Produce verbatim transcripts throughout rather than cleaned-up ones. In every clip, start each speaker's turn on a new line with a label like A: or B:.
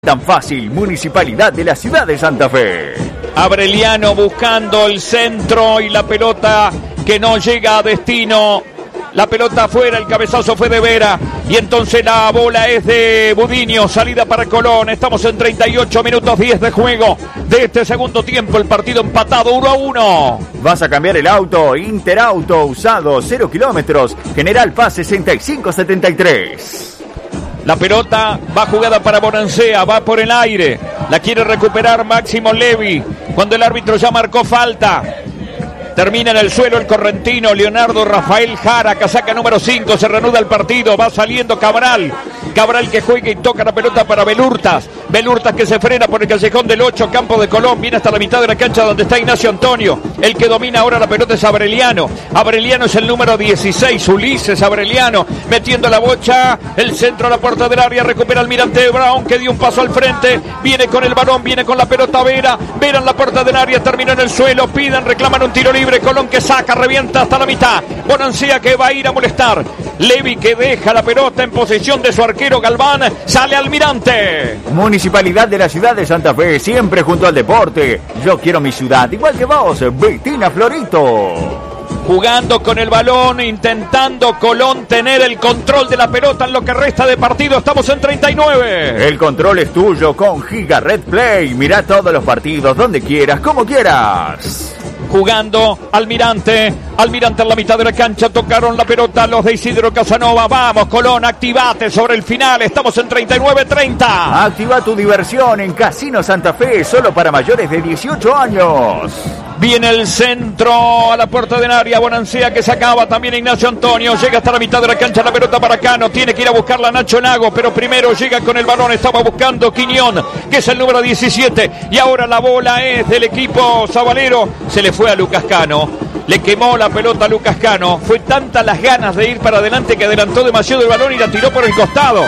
A: Tan fácil, Municipalidad de la Ciudad de Santa Fe.
B: Abreliano buscando el centro y la pelota que no llega a destino. La pelota afuera, el cabezazo fue de Vera. Y entonces la bola es de Budiño, salida para Colón. Estamos en treinta y ocho minutos diez de juego de este segundo tiempo. El partido empatado uno a uno.
A: ¿Vas a cambiar el auto? Interauto usado, cero kilómetros. General Paz sesenta y cinco setenta y tres.
B: La pelota va jugada para Bonancea, va por el aire. La quiere recuperar Máximo Levi. Cuando el árbitro ya marcó falta. Termina en el suelo el correntino Leonardo Rafael Jara, casaca número cinco, se reanuda el partido, va saliendo Cabral. Cabral que juega y toca la pelota para Belurtas. Belurtas que se frena por el callejón del ocho, campo de Colón, viene hasta la mitad de la cancha donde está Ignacio Antonio. El que domina ahora la pelota es Abreliano. Abreliano es el número dieciséis, Ulises Abreliano, metiendo la bocha, el centro a la puerta del área, recupera Almirante Brown que dio un paso al frente, viene con el balón, viene con la pelota Vera, Vera en la puerta del área, terminó en el suelo, piden, reclaman un tiro libre, Colón que saca, revienta hasta la mitad, Bonancea que va a ir a molestar, Levi que deja la pelota en posesión de su arquero Galván, sale Almirante.
A: Municipalidad de la Ciudad de Santa Fe, siempre junto al deporte. Yo quiero mi ciudad, igual que vos, Bettina Florito.
B: Jugando con el balón, intentando Colón tener el control de la pelota en lo que resta de partido. Estamos en treinta y nueve.
A: El control es tuyo con Giga Red Play. Mirá todos los partidos, donde quieras, como quieras.
B: Jugando Almirante, Almirante en la mitad de la cancha, tocaron la pelota los de Isidro Casanova. Vamos Colón, activate sobre el final, estamos en treinta y nueve treinta.
A: Activa tu diversión en Casino Santa Fe, solo para mayores de dieciocho años.
B: Viene el centro a la puerta del área, Bonancea que sacaba también Ignacio Antonio, llega hasta la mitad de la cancha la pelota para Cano, tiene que ir a buscarla Nacho Nago, pero primero llega con el balón, estaba buscando Quiñón, que es el número diecisiete, y ahora la bola es del equipo sabalero, se le fue a Lucas Cano, le quemó la pelota a Lucas Cano, fue tantas las ganas de ir para adelante que adelantó demasiado el balón y la tiró por el costado.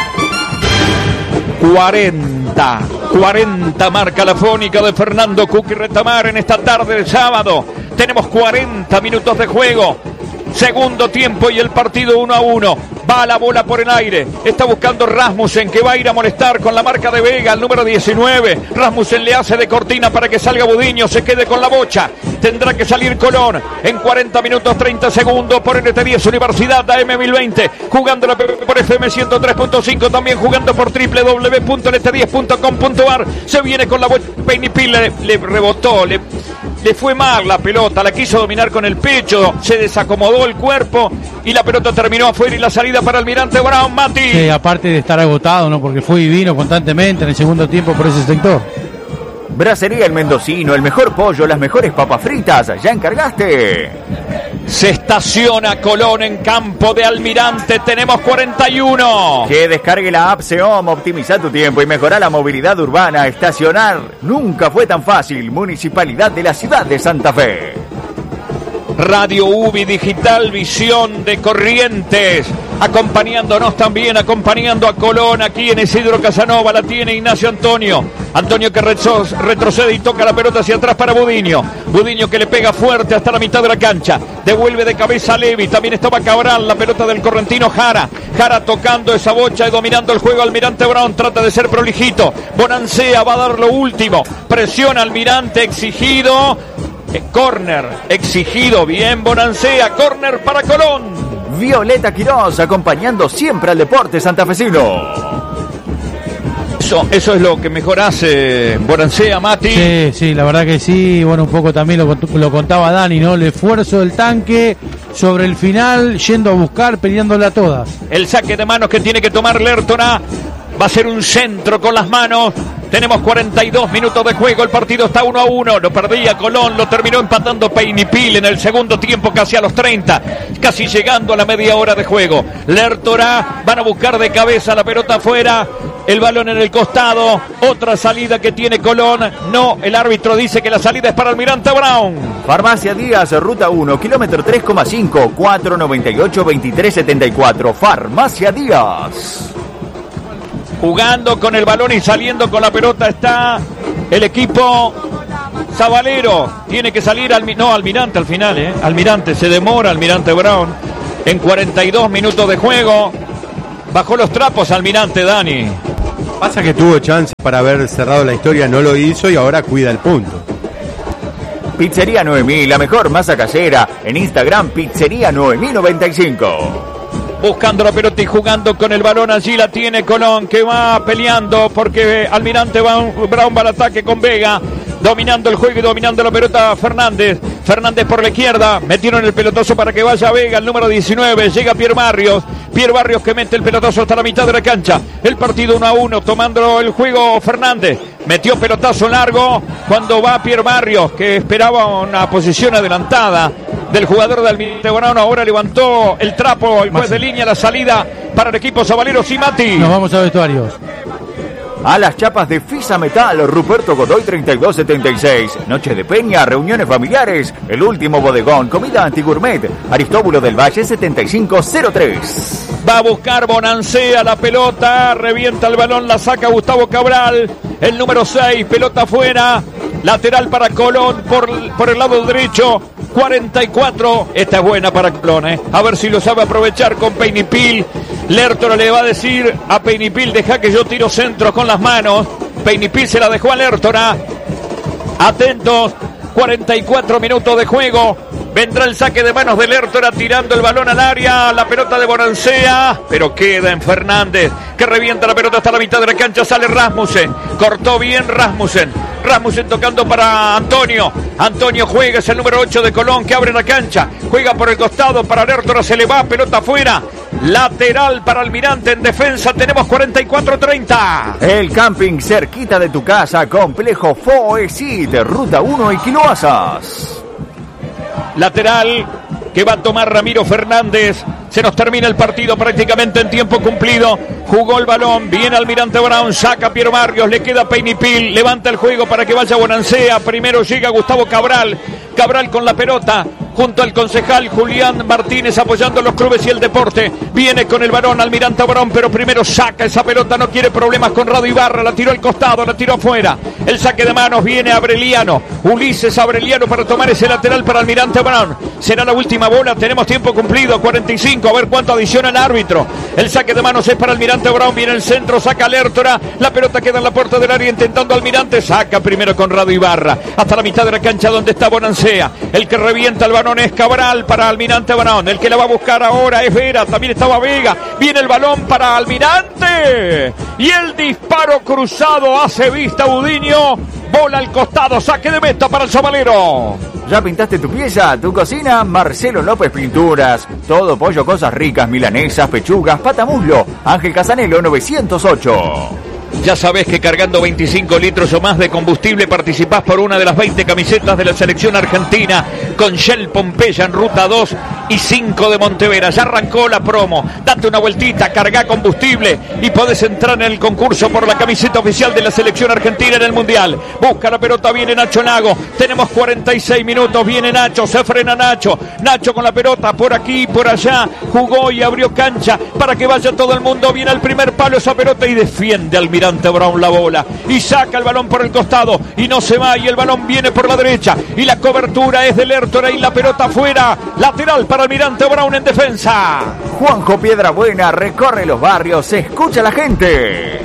B: cuarenta, cuarenta marca la fónica de Fernando Cuqui Retamar en esta tarde de sábado. Tenemos cuarenta minutos de juego. Segundo tiempo y el partido uno a uno. Va la bola por el aire. Está buscando Rasmussen que va a ir a molestar con la marca de Vega, el número diecinueve. Rasmussen le hace de cortina para que salga Budiño, se quede con la bocha. Tendrá que salir Colón en cuarenta minutos treinta segundos por N T diez Universidad A M mil veinte. Jugando la por F M ciento tres punto cinco, también jugando por doble u doble u doble u punto n t diez punto com punto a r. Se viene con la bocha. Peinipil le, le rebotó, le, le fue mal la pelota, la quiso dominar con el pecho, se desacomodó el cuerpo y la pelota terminó afuera y la salida para Almirante Brown. Mati.
C: Sí, aparte de estar agotado, ¿no? Porque fue y vino constantemente en el segundo tiempo por ese sector.
A: Bracería El Mendocino, el mejor pollo, las mejores papas fritas. ¿Ya encargaste?
B: Se estaciona Colón en campo de Almirante. Tenemos cuarenta y uno.
A: Que descargue la app Seom, optimiza tu tiempo y mejora la movilidad urbana. Estacionar nunca fue tan fácil. Municipalidad de la Ciudad de Santa Fe.
B: Radio U B I Digital Visión de Corrientes, acompañándonos también, acompañando a Colón aquí en Isidro Casanova, la tiene Ignacio Antonio, Antonio que retrocede y toca la pelota hacia atrás para Budiño, Budiño que le pega fuerte hasta la mitad de la cancha, devuelve de cabeza a Levi, también estaba Cabral, la pelota del correntino Jara, Jara tocando esa bocha y dominando el juego, Almirante Brown trata de ser prolijito, Bonancea va a dar lo último, presiona Almirante, exigido, córner, exigido, bien Bonancea, córner para Colón.
A: Violeta Quirós, acompañando siempre al deporte santafesino.
B: Eso, eso es lo que mejor hace Bonancea, Mati.
C: Sí, sí, la verdad que sí, bueno, un poco también lo, lo contaba Dani, ¿no? El esfuerzo del tanque sobre el final, yendo a buscar, peleándola a todas.
B: El saque de manos que tiene que tomar Lertora, va a ser un centro con las manos. Tenemos cuarenta y dos minutos de juego, el partido está uno a uno, lo perdía Colón, lo terminó empatando Peinipil en el segundo tiempo, casi a los treinta, casi llegando a la media hora de juego. Lertora, van a buscar de cabeza la pelota afuera, el balón en el costado, otra salida que tiene Colón, no, el árbitro dice que la salida es para Almirante Brown.
A: Farmacia Díaz, ruta uno, kilómetro tres coma cinco, cuatro noventa y ocho, veintitrés setenta y cuatro, Farmacia Díaz.
B: Jugando con el balón y saliendo con la pelota está el equipo sabalero. Tiene que salir, Almi- no, Almirante al final, ¿eh? Almirante, se demora Almirante Brown. En cuarenta y dos minutos de juego. Bajó los trapos Almirante, Dani.
D: Pasa que tuvo chance para haber cerrado la historia, no lo hizo y ahora cuida el punto.
A: Pizzería Noemí, la mejor masa casera. En Instagram, Pizzería Noemí noventa y cinco.
B: Buscando la pelota y jugando con el balón, allí la tiene Colón, que va peleando porque Almirante Brown va al ataque con Vega, dominando el juego y dominando la pelota Fernández. Fernández por la izquierda, metieron el pelotazo para que vaya Vega, el número diecinueve, llega Pierre Barrios. Pierre Barrios que mete el pelotazo hasta la mitad de la cancha. El partido uno a uno, tomando el juego Fernández. Metió pelotazo largo cuando va Pierre Barrios, que esperaba una posición adelantada del jugador de Almirante Brown. Ahora levantó el trapo, el juez de línea, la salida para el equipo sabalero. Simati.
C: Nos vamos a vestuarios.
A: A las chapas de Fisa Metal, Ruperto Godoy treinta y dos setenta y seis. Noche de peña, reuniones familiares, el último bodegón, comida antigourmet. Aristóbulo del Valle setenta y cinco cero tres.
B: Va a buscar Bonancea la pelota, revienta el balón, la saca Gustavo Cabral, el número seis, pelota afuera, lateral para Colón por, por el lado derecho. cuarenta y cuatro, esta es buena para Colón, ¿eh? A ver si lo sabe aprovechar con Peinipil. Lertora le va a decir a Peinipil, deja que yo tiro centro con las manos. Peinipil se la dejó a Lertora. Atentos, cuarenta y cuatro minutos de juego. Vendrá el saque de manos de Lertora tirando el balón al área. La pelota de Bonancea, pero queda en Fernández, que revienta la pelota hasta la mitad de la cancha. Sale Rasmussen, cortó bien Rasmussen. Rasmussen tocando para Antonio. Antonio juega, es el número ocho de Colón, que abre la cancha. Juega por el costado para Lertora, se le va, pelota afuera. Lateral para Almirante en defensa. Tenemos cuarenta y cuatro treinta.
A: El camping cerquita de tu casa, complejo Foesit, Ruta uno y Quiloasas.
B: Lateral que va a tomar Ramiro Fernández. Se nos termina el partido prácticamente en tiempo cumplido. Jugó el balón, viene Almirante Brown, saca Pierre Barrios, le queda Peinipil, levanta el juego para que vaya Bonancea. Primero llega Gustavo Cabral. Cabral con la pelota, junto al concejal Julián Martínez apoyando los clubes y el deporte. Viene con el balón Almirante Brown, pero primero saca esa pelota, no quiere problemas con Rado Ibarra, la tiró al costado, la tiró afuera. El saque de manos viene Abreliano, Ulises Abreliano para tomar ese lateral para Almirante Brown. Será la última bola, tenemos tiempo cumplido, cuarenta y cinco, a ver cuánto adiciona el árbitro. El saque de manos es para Almirante Brown, viene el centro, saca Lertora, la pelota queda en la puerta del área intentando Almirante, saca primero con Rado Ibarra, hasta la mitad de la cancha donde está Bonancea. El que revienta el balón es Cabral para Almirante Brown. El que la va a buscar ahora es Vera. También estaba Vega. Viene el balón para Almirante. Y el disparo cruzado hace vista Budiño. Bola al costado. Saque de meta para el sabalero.
A: ¿Ya pintaste tu pieza, tu cocina? Marcelo López Pinturas. Todo pollo, cosas ricas, milanesas, pechugas, patamuslo. Ángel Casanelo novecientos ocho.
B: Ya sabés que cargando veinticinco litros o más de combustible participás por una de las veinte camisetas de la selección argentina con Shell Pompeya en Ruta dos y cinco de Montevera. Ya arrancó la promo. Date una vueltita, cargá combustible y podés entrar en el concurso por la camiseta oficial de la selección argentina en el Mundial. Busca la pelota, viene Nacho Lago. Tenemos cuarenta y seis minutos, viene Nacho, se frena Nacho. Nacho con la pelota por aquí, por allá. Jugó y abrió cancha para que vaya todo el mundo. Viene al primer palo esa pelota y defiende Almirante Brown la bola y saca el balón por el costado y no se va y el balón viene por la derecha y la cobertura es de Lertora y la pelota afuera. Lateral para Almirante Brown en defensa.
A: Juanjo Piedrabuena recorre los barrios, escucha a la gente.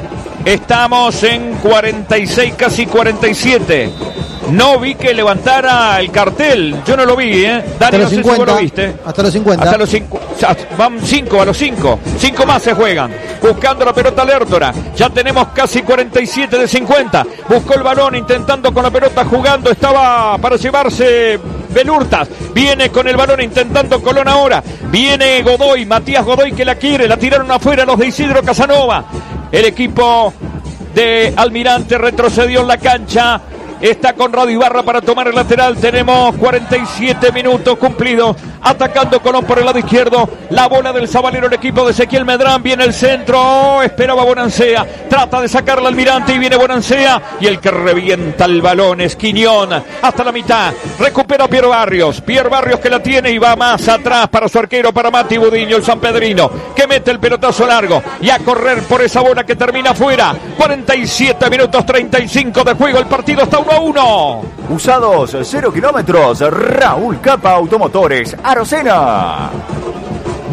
B: Estamos en cuarenta y seis, casi cuarenta y siete. No vi que levantara el cartel. Yo no lo vi, ¿eh? Dani, no sé si vos lo viste.
E: Hasta los cincuenta.
B: Hasta los cinco. Van cinco a los cinco. Cinco más se juegan. Buscando la pelota Lertora. Ya tenemos casi cuarenta y siete de cincuenta. Buscó el balón intentando con la pelota jugando. Estaba para llevarse Belurtas. Viene con el balón intentando Colón ahora. Viene Godoy, Matías Godoy que la quiere. La tiraron afuera los de Isidro Casanova. El equipo de Almirante retrocedió en la cancha. Está con Rado Ibarra para tomar el lateral. Tenemos cuarenta y siete minutos cumplidos. Atacando Colón por el lado izquierdo. La bola del sabalero, el equipo de Ezequiel Medrán. Viene el centro. Oh, esperaba Bonancea. Trata de sacarla Almirante y viene Bonancea. Y el que revienta el balón es Quiñón. Hasta la mitad. Recupera Pierre Barrios. Pierre Barrios que la tiene y va más atrás para su arquero, para Mati Budiño, el sanpedrino. Que mete el pelotazo largo. Y a correr por esa bola que termina afuera. cuarenta y siete minutos treinta y cinco de juego. El partido está uno a uno.
A: Usados cero kilómetros. Raúl Capa Automotores, Arocena.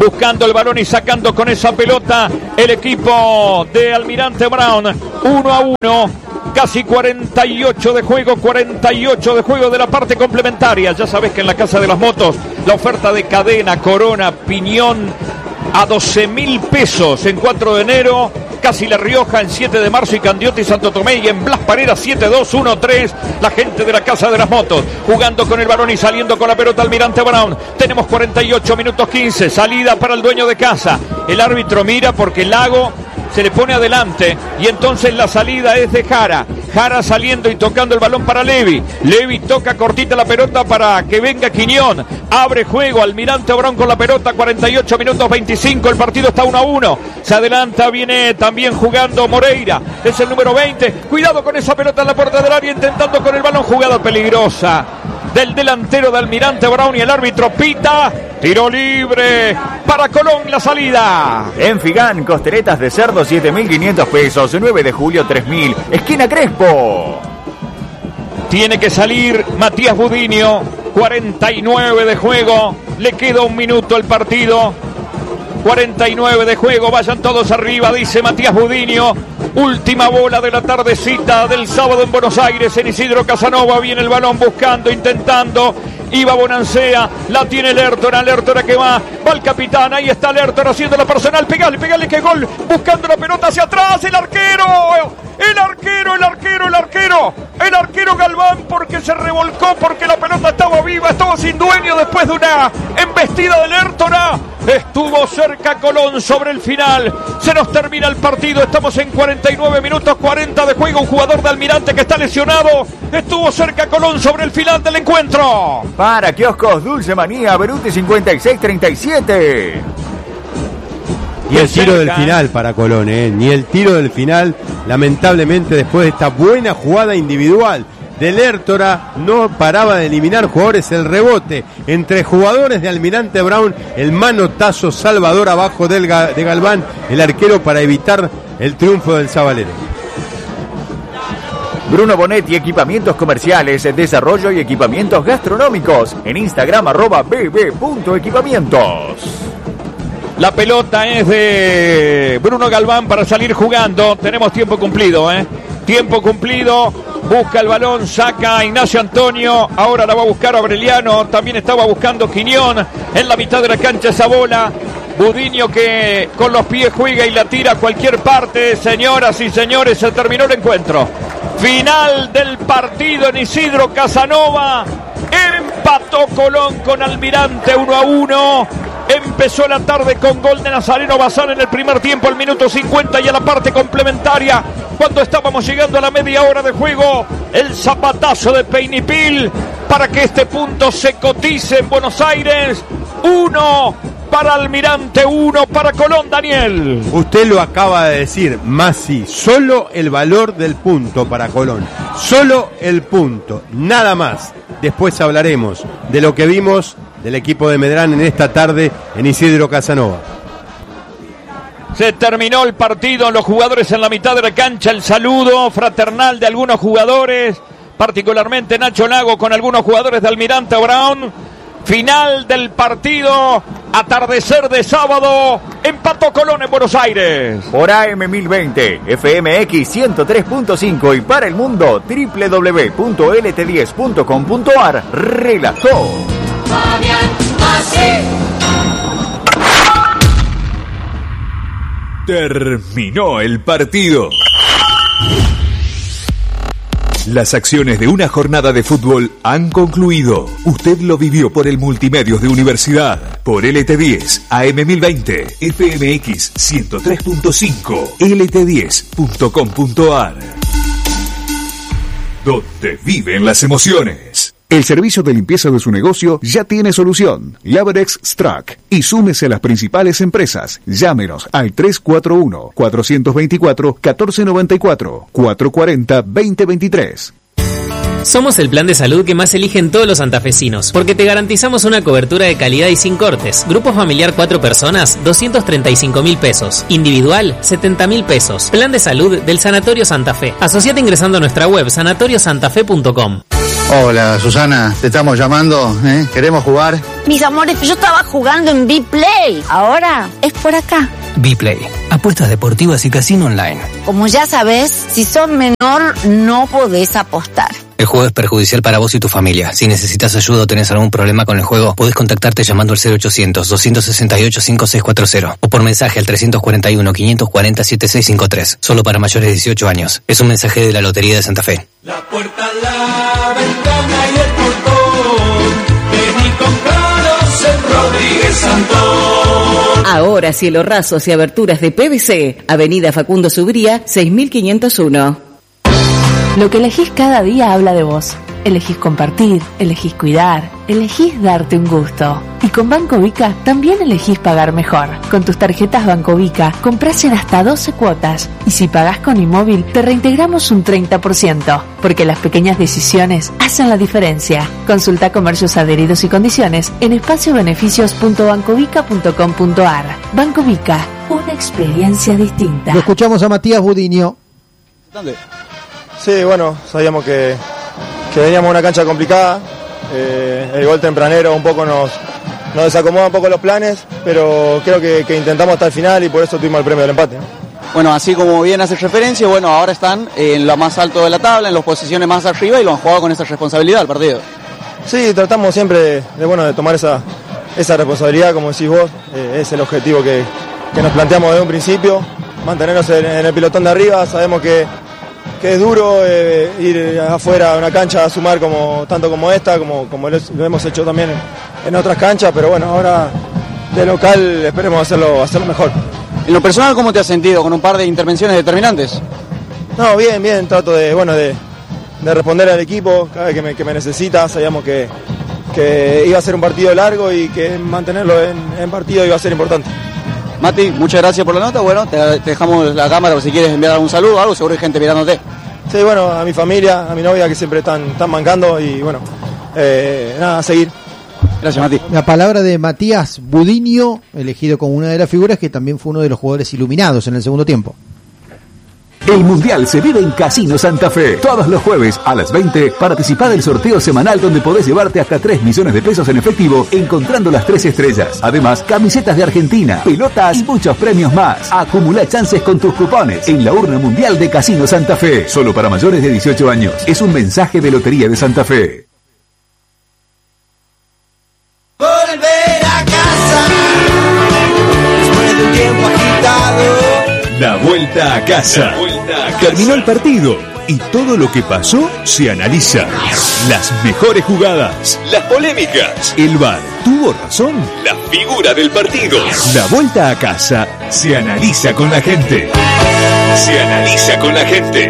B: buscando el balón y sacando con esa pelota el equipo de Almirante Brown. Uno a uno, casi cuarenta y ocho de juego, cuarenta y ocho de juego de la parte complementaria. Ya sabes que en la Casa de las Motos la oferta de cadena, corona, piñón a doce mil pesos en cuatro de enero. Casi La Rioja en siete de marzo y Candioti y Santo Tomé, y en Blas Parera siete dos uno tres. La gente de la Casa de las Motos jugando con el balón y saliendo con la pelota Almirante Brown. Tenemos cuarenta y ocho minutos quince, salida para el dueño de casa. El árbitro mira porque Lago se le pone adelante y entonces la salida es de Jara. Jara saliendo y tocando el balón para Levi. Levi toca cortita la pelota para que venga Quiñón. Abre juego Almirante Brown con la pelota. cuarenta y ocho minutos veinticinco. El partido está uno a uno. Se adelanta, viene también jugando Moreira. Es el número veinte. Cuidado con esa pelota en la puerta del área, intentando con el balón. Jugada peligrosa del delantero de Almirante Brown y el árbitro pita. Tiro libre para Colón, la salida.
A: En Figán, costeletas de cerdo siete mil quinientos pesos, nueve de julio tres mil, esquina Crespo.
B: Tiene que salir Matías Budinio, cuarenta y nueve de juego, le queda un minuto el partido. cuarenta y nueve de juego, vayan todos arriba, dice Matías Budinio. Última bola de la tardecita del sábado en Buenos Aires, en Isidro Casanova. Viene el balón buscando, intentando. Iba Bonancea, la tiene Lertora, Lertora que va, va el capitán, ahí está Lertora haciendo la personal, pegale, pegale, que gol, buscando la pelota hacia atrás, el arquero, el arquero, el arquero, el arquero, el arquero Galván, porque se revolcó, porque la pelota estaba viva, estaba sin dueño después de una embestida de Lertora. Estuvo cerca Colón sobre el final. Se nos termina el partido. Estamos en cuarenta y nueve minutos cuarenta de juego. Un jugador de Almirante que está lesionado. Estuvo cerca Colón sobre el final del encuentro.
A: Para kioscos Dulce Manía, Beruti cincuenta y seis treinta y siete.
D: Y el tiro del final para Colón, ¿eh? Ni el tiro del final, lamentablemente, después de esta buena jugada individual de Lertora, no paraba de eliminar jugadores. El rebote entre jugadores de Almirante Brown, el manotazo salvador abajo del Ga- de Galván, el arquero, para evitar el triunfo del Zabalero.
A: Bruno Bonetti, equipamientos comerciales, desarrollo y equipamientos gastronómicos. En Instagram, arroba bb.equipamientos.
B: La pelota es de Bruno Galván para salir jugando. Tenemos tiempo cumplido, ¿eh? Tiempo cumplido. Busca el balón, saca a Ignacio Antonio. Ahora la va a buscar Aureliano. También estaba buscando Quiñón. En la mitad de la cancha esa bola. Budinio que con los pies juega y la tira a cualquier parte. Señoras y señores, se terminó el encuentro. Final del partido en Isidro Casanova. Empató Colón con Almirante uno a uno. Empezó la tarde con gol de Nazareno Bazán en el primer tiempo, al minuto cincuenta, y a la parte complementaria, cuando estábamos llegando a la media hora de juego, el zapatazo de Peinipil para que este punto se cotice en Buenos Aires. Uno para Almirante, uno para Colón, Daniel.
D: Usted lo acaba de decir, Masi, solo el valor del punto para Colón, solo el punto, nada más. Después hablaremos de lo que vimos del equipo de Medrán en esta tarde en Isidro Casanova.
B: Se terminó el partido, los jugadores en la mitad de la cancha, el saludo fraternal de algunos jugadores, particularmente Nacho Lago con algunos jugadores de Almirante Brown. Final del partido, atardecer de sábado, empató Colón en Buenos Aires.
A: Por A M mil veinte, F M X ciento tres punto cinco y para el mundo, doble u doble u doble u punto L T diez punto com punto a r, relató Fabián Masi.
E: Terminó el partido. Las acciones de una jornada de fútbol han concluido. Usted lo vivió por el Multimedios de Universidad, por L T diez, A M mil veinte, F M X ciento tres punto cinco, L T diez punto com punto a r. Donde viven las emociones.
F: El servicio de limpieza de su negocio ya tiene solución. Laverex Strack. Y súmese a las principales empresas. Llámenos al tres cuatro uno, cuatro dos cuatro, uno cuatro nueve cuatro, cuatro cuatro cero, dos cero dos tres.
G: Somos el plan de salud que más eligen todos los santafesinos, porque te garantizamos una cobertura de calidad y sin cortes. Grupo familiar cuatro personas, doscientos treinta y cinco mil pesos. Individual, setenta mil pesos. Plan de salud del Sanatorio Santa Fe. Asociate ingresando a nuestra web, sanatorio santa fe punto com.
H: Hola, Susana, te estamos llamando, ¿eh? ¿Queremos jugar?
I: Mis amores, yo estaba jugando en B-Play. Ahora es por acá.
J: B-Play, apuestas deportivas y casino online.
I: Como ya sabes, si sos menor, no podés apostar.
J: El juego es perjudicial para vos y tu familia. Si necesitas ayuda o tenés algún problema con el juego, podés contactarte llamando al cero ochocientos, doscientos sesenta y ocho, cincuenta y seis cuarenta o por mensaje al trescientos cuarenta y uno, quinientos cuarenta, setenta y seis cincuenta y tres. Solo para mayores de dieciocho años. Es un mensaje de la Lotería de Santa Fe.
K: La puerta, la ventana y el portón. Vení con Carlos en Rodríguez Santón.
L: Ahora cielo rasos y aberturas de P V C. Avenida Facundo Subría, seis mil quinientos uno.
M: Lo que elegís cada día habla de vos. Elegís compartir, elegís cuidar, elegís darte un gusto. Y con Banco Vica también elegís pagar mejor. Con tus tarjetas Banco Vica comprás en hasta doce cuotas. Y si pagás con Inmóvil, te reintegramos un treinta por ciento. Porque las pequeñas decisiones hacen la diferencia. Consulta comercios adheridos y condiciones en espacio beneficios punto bancovica punto com punto ar. Banco Vica, una experiencia distinta.
N: Lo escuchamos a Matías Budiño.
O: ¿Dónde? Sí, bueno, sabíamos que, que veníamos a una cancha complicada, eh, el gol tempranero un poco nos, nos desacomoda un poco los planes, pero creo que, que intentamos hasta el final y por eso tuvimos el premio del empate, ¿no?
P: Bueno, así como bien hace referencia, bueno, ahora están en lo más alto de la tabla, en las posiciones más arriba y lo han jugado con esa responsabilidad el partido.
O: Sí, tratamos siempre de, de, bueno, de tomar esa, esa responsabilidad, como decís vos, eh, es el objetivo que, que nos planteamos desde un principio, mantenernos en, en el pelotón de arriba, sabemos que que es duro eh, ir afuera a una cancha a sumar como tanto como esta, como, como lo, lo hemos hecho también en, en otras canchas, pero bueno, ahora de local esperemos hacerlo, hacerlo mejor.
P: En lo personal, ¿cómo te has sentido con un par de intervenciones determinantes?
O: No, bien, bien, trato de, bueno, de, de responder al equipo cada vez que me, que me necesita, sabíamos que, que iba a ser un partido largo y que mantenerlo en, en partido iba a ser importante.
P: Mati, muchas gracias por la nota. Bueno, te, te dejamos la cámara por si quieres enviar algún saludo o algo, seguro hay gente mirándote.
O: Sí, bueno, a mi familia, a mi novia que siempre están, están bancando y bueno, eh, nada, a seguir.
P: Gracias, Mati.
N: La palabra de Matías Budiño, elegido como una de las figuras que también fue uno de los jugadores iluminados en el segundo tiempo.
E: El Mundial se vive en Casino Santa Fe. Todos los jueves a las veinte, participa del sorteo semanal donde podés llevarte hasta tres millones de pesos en efectivo encontrando las tres estrellas. Además, camisetas de Argentina, pelotas y muchos premios más. Acumula chances con tus cupones en la urna mundial de Casino Santa Fe. Solo para mayores de dieciocho años. Es un mensaje de Lotería de Santa Fe.
K: Volver a casa después de un tiempo agitado.
E: La vuelta a casa. La vuelta a casa. Terminó el partido y todo lo que pasó se analiza. Las mejores jugadas, las polémicas. El V A R tuvo razón. La figura del partido. La vuelta a casa se analiza con la gente. Se analiza con la gente.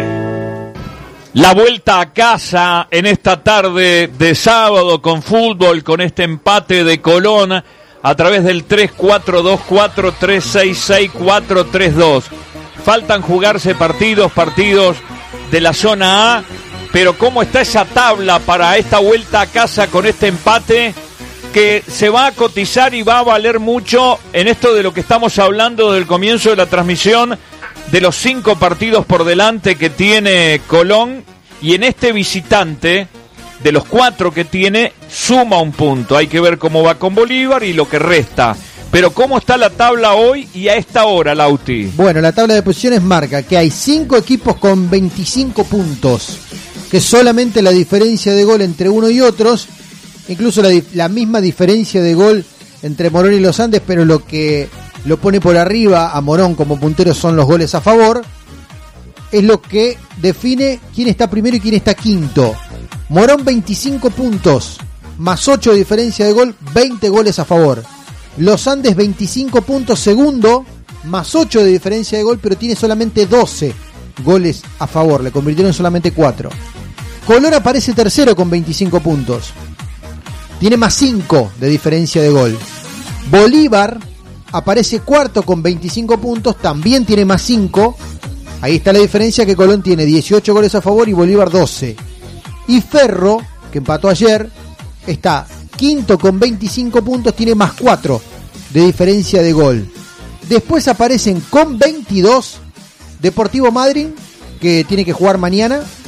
B: La vuelta a casa en esta tarde de sábado con fútbol, con este empate de Colón a través del tres cuatro dos cuatro, tres seis seis, cuatro tres dos. Faltan jugarse partidos, partidos de la zona A, pero ¿cómo está esa tabla para esta vuelta a casa con este empate que se va a cotizar y va a valer mucho en esto de lo que estamos hablando del comienzo de la transmisión, de los cinco partidos por delante que tiene Colón, y en este visitante, de los cuatro que tiene, suma un punto? Hay que ver cómo va con Bolívar y lo que resta. Pero ¿cómo está la tabla hoy y a esta hora, Lauti?
N: Bueno, la tabla de posiciones marca que hay cinco equipos con veinticinco puntos, que solamente la diferencia de gol entre uno y otros, incluso la, la misma diferencia de gol entre Morón y los Andes, pero lo que lo pone por arriba a Morón como puntero son los goles a favor, es lo que define quién está primero y quién está quinto. Morón veinticinco puntos, más ocho de diferencia de gol, veinte goles a favor. Los Andes veinticinco puntos, segundo, más ocho de diferencia de gol, pero tiene solamente doce goles a favor, le convirtieron solamente cuatro. Colón aparece tercero con veinticinco puntos, tiene más cinco de diferencia de gol. Bolívar aparece cuarto con veinticinco puntos, también tiene más cinco. Ahí está la diferencia, que Colón tiene dieciocho goles a favor y Bolívar doce. Y Ferro, que empató ayer, está quinto con veinticinco puntos, tiene más cuatro de diferencia de gol. Después aparecen con veintidós Deportivo Madryn, que tiene que jugar mañana,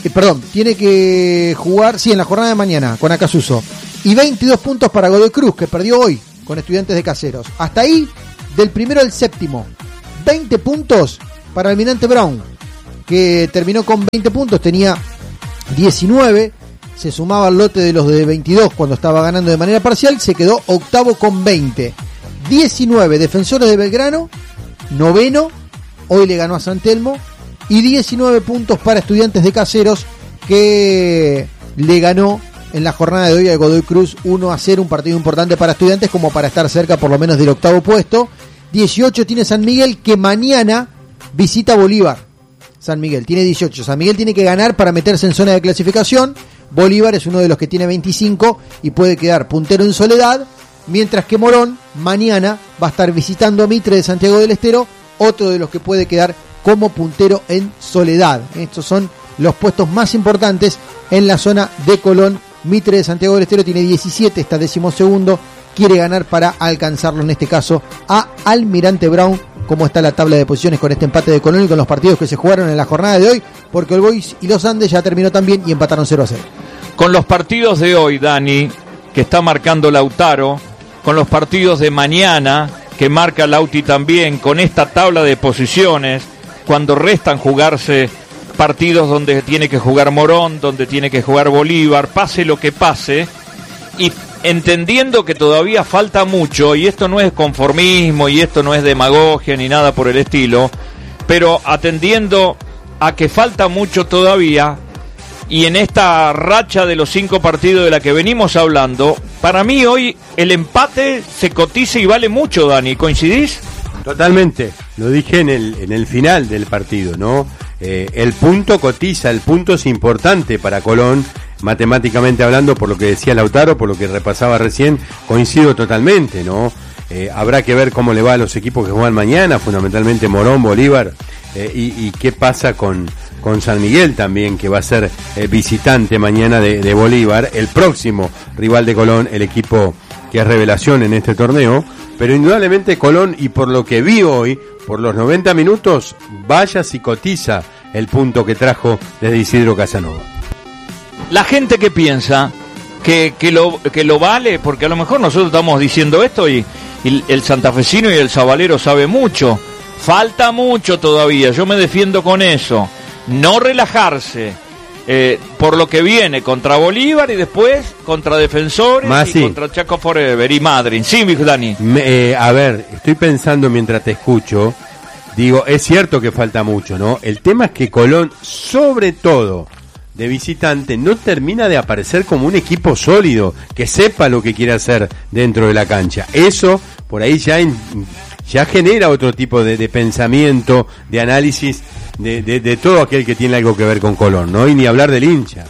N: eh, perdón, tiene que jugar, sí, en la jornada de mañana con Acasuso. Y veintidós puntos para Godoy Cruz, que perdió hoy con Estudiantes de Caseros. Hasta ahí, del primero al séptimo. veinte puntos para Almirante Brown, que terminó con veinte puntos, tenía diecinueve, se sumaba al lote de los de veintidós cuando estaba ganando de manera parcial, se quedó octavo con veinte. diecinueve Defensores de Belgrano, noveno, hoy le ganó a San Telmo, y diecinueve puntos para Estudiantes de Caseros, que le ganó en la jornada de hoy a Godoy Cruz uno a cero, un partido importante para Estudiantes como para estar cerca por lo menos del octavo puesto. dieciocho tiene San Miguel, que mañana visita Bolívar. San Miguel tiene dieciocho, San Miguel tiene que ganar para meterse en zona de clasificación. Bolívar es uno de los que tiene veinticinco y puede quedar puntero en Soledad, mientras que Morón mañana va a estar visitando a Mitre de Santiago del Estero, otro de los que puede quedar como puntero en Soledad. Estos son los puestos más importantes en la zona de Colón. Mitre de Santiago del Estero tiene diecisiete, está decimosegundo, quiere ganar para alcanzarlo, en este caso a Almirante Brown. Cómo está la tabla de posiciones con este empate de Colón y con los partidos que se jugaron en la jornada de hoy, porque el Boys y los Andes ya terminó también y empataron cero a cero.
B: Con los partidos de hoy, Dani, que está marcando Lautaro, con los partidos de mañana, que marca Lauti también, con esta tabla de posiciones, cuando restan jugarse partidos donde tiene que jugar Morón, donde tiene que jugar Bolívar, pase lo que pase, y entendiendo que todavía falta mucho, y esto no es conformismo, y esto no es demagogia, ni nada por el estilo, pero atendiendo a que falta mucho todavía, y en esta racha de los cinco partidos de la que venimos hablando, para mí hoy el empate se cotiza y vale mucho, Dani, ¿coincidís?
D: Totalmente, lo dije en el, en el final del partido, ¿no? Eh, el punto cotiza, el punto es importante para Colón, matemáticamente hablando, por lo que decía Lautaro, por lo que repasaba recién, coincido totalmente, ¿no? Eh, habrá que ver cómo le va a los equipos que juegan mañana, fundamentalmente Morón, Bolívar, eh, y, y qué pasa con, con San Miguel también, que va a ser eh, visitante mañana de, de Bolívar, el próximo rival de Colón, el equipo que es revelación en este torneo, pero indudablemente Colón, y por lo que vi hoy, por los noventa minutos, vaya si cotiza el punto que trajo desde Isidro Casanova.
B: La gente que piensa que, que, lo, que lo vale, porque a lo mejor nosotros estamos diciendo esto y, y el santafesino y el sabalero sabe mucho, falta mucho todavía, yo me defiendo con eso, no relajarse, eh, por lo que viene contra Bolívar y después contra Defensores Más y sí. contra Chaco Forever y Madrid. Sí, Dani.
D: Me, eh, a ver, estoy pensando mientras te escucho, digo, es cierto que falta mucho, ¿no? El tema es que Colón, sobre todo de visitante, no termina de aparecer como un equipo sólido, que sepa lo que quiere hacer dentro de la cancha. Eso, por ahí ya, en, ya genera otro tipo de, de pensamiento, de análisis de, de, de todo aquel que tiene algo que ver con Colón, ¿no? Y ni hablar del hincha.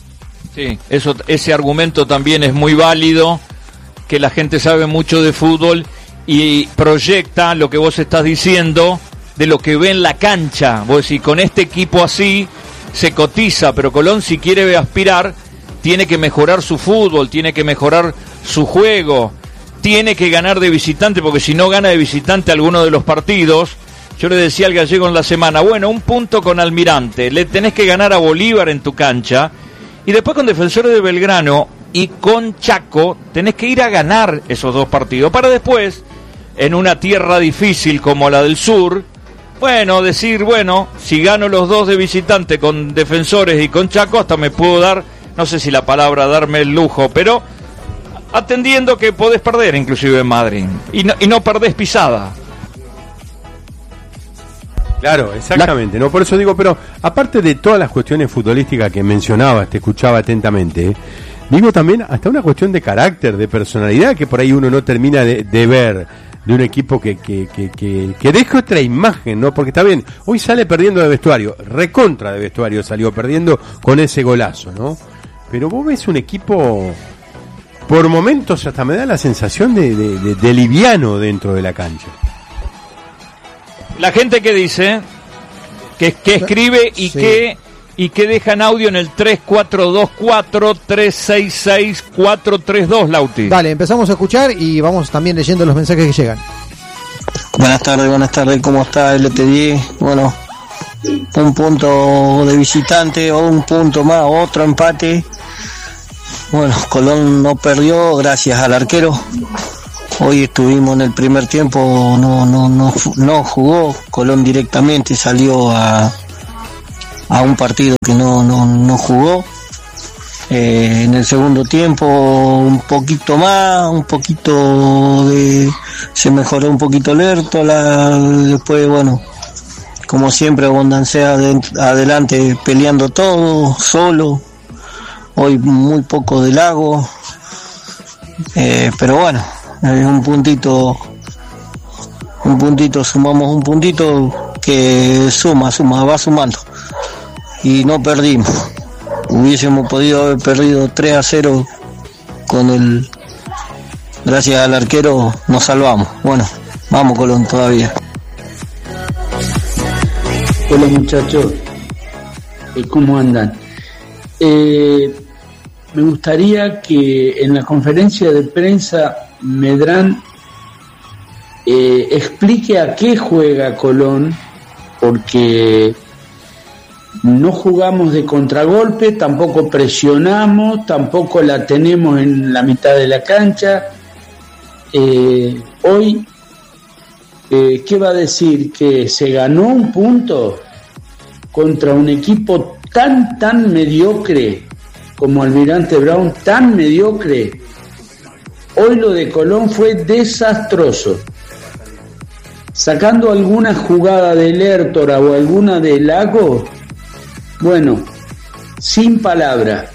B: Sí, eso, ese argumento también es muy válido, que la gente sabe mucho de fútbol y proyecta lo que vos estás diciendo de lo que ve en la cancha. Vos decís, con este equipo así se cotiza, pero Colón, si quiere aspirar, tiene que mejorar su fútbol, tiene que mejorar su juego, tiene que ganar de visitante, porque si no gana de visitante alguno de los partidos, yo le decía al gallego en la semana, bueno, un punto con Almirante, le tenés que ganar a Bolívar en tu cancha, y después con Defensores de Belgrano y con Chaco, tenés que ir a ganar esos dos partidos, para después, en una tierra difícil como la del sur, bueno, decir, bueno, si gano los dos de visitante con Defensores y con Chaco, hasta me puedo dar, no sé si la palabra darme el lujo, pero atendiendo que podés perder inclusive en Madrid, y no, y no perdés pisada.
D: Claro, exactamente, ¿no? Por eso digo, pero aparte de todas las cuestiones futbolísticas que mencionabas, te escuchaba atentamente, ¿eh? Digo también hasta una cuestión de carácter, de personalidad, que por ahí uno no termina de, de ver de un equipo que, que, que, que, que deja otra imagen, ¿no? Porque está bien, hoy sale perdiendo de vestuario, recontra de vestuario salió perdiendo con ese golazo, ¿no? Pero vos ves un equipo, por momentos hasta me da la sensación de, de, de, de liviano dentro de la cancha.
B: La gente que dice, que, que escribe y sí. que y que dejan audio en el tres cuatro dos cuatro, tres seis seis, cuatro tres dos, Lauti.
N: Dale, empezamos a escuchar y vamos también leyendo los mensajes que llegan.
Q: Buenas tardes, buenas tardes, ¿cómo está L T diez? Bueno, un punto de visitante o un punto más, otro empate. Bueno, Colón no perdió gracias al arquero. Hoy estuvimos en el primer tiempo, no no no no jugó. Colón directamente salió a a un partido que no no no jugó. Eh, en el segundo tiempo un poquito más, un poquito de se mejoró un poquito Lerto, la, después bueno, como siempre Abundancia adelante peleando todo solo. Hoy muy poco de Lago, eh, pero bueno, es un puntito, un puntito, sumamos un puntito que suma, suma, va sumando. Y no perdimos. Hubiésemos podido haber perdido tres a cero con el... Gracias al arquero nos salvamos. Bueno, vamos Colón todavía.
R: Hola muchachos, ¿cómo andan? Eh... Me gustaría que en la conferencia de prensa Medrán eh, explique a qué juega Colón, porque no jugamos de contragolpe, tampoco presionamos, tampoco la tenemos en la mitad de la cancha. Eh, hoy, eh, ¿qué va a decir? ¿Que se ganó un punto contra un equipo tan, tan mediocre como Almirante Brown, tan mediocre? Hoy lo de Colón fue desastroso. Sacando alguna jugada de Lertora o alguna de Lago, bueno, sin palabra.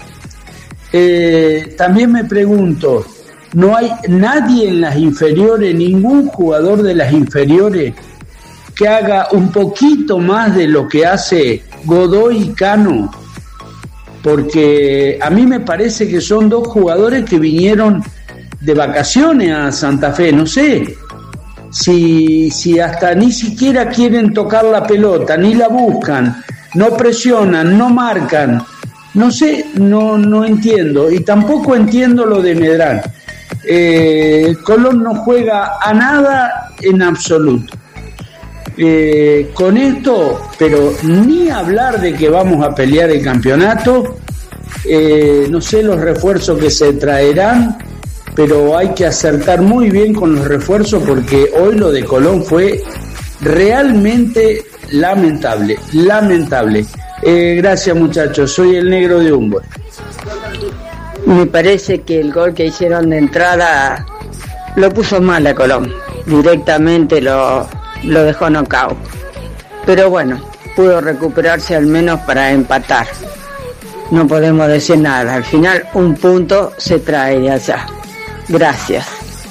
R: Eh, también me pregunto, ¿no hay nadie en las inferiores, ningún jugador de las inferiores que haga un poquito más de lo que hace Godoy y Cano? Porque a mí me parece que son dos jugadores que vinieron de vacaciones a Santa Fe, no sé si, si hasta ni siquiera quieren tocar la pelota, ni la buscan, no presionan, no marcan, no sé, no, no entiendo, y tampoco entiendo lo de Medrán. Eh, Colón no juega a nada en absoluto. Eh, con esto, pero ni hablar de que vamos a pelear el campeonato. Eh, no sé los refuerzos que se traerán, pero hay que acertar muy bien con los refuerzos, porque hoy lo de Colón fue realmente lamentable, lamentable. Eh, gracias muchachos, soy el negro de Humboldt.
I: Me parece que el gol que hicieron de entrada lo puso mal a Colón, directamente lo lo dejó knockout, pero bueno, pudo recuperarse al menos para empatar. No podemos decir nada, al final un punto se trae de allá. Gracias.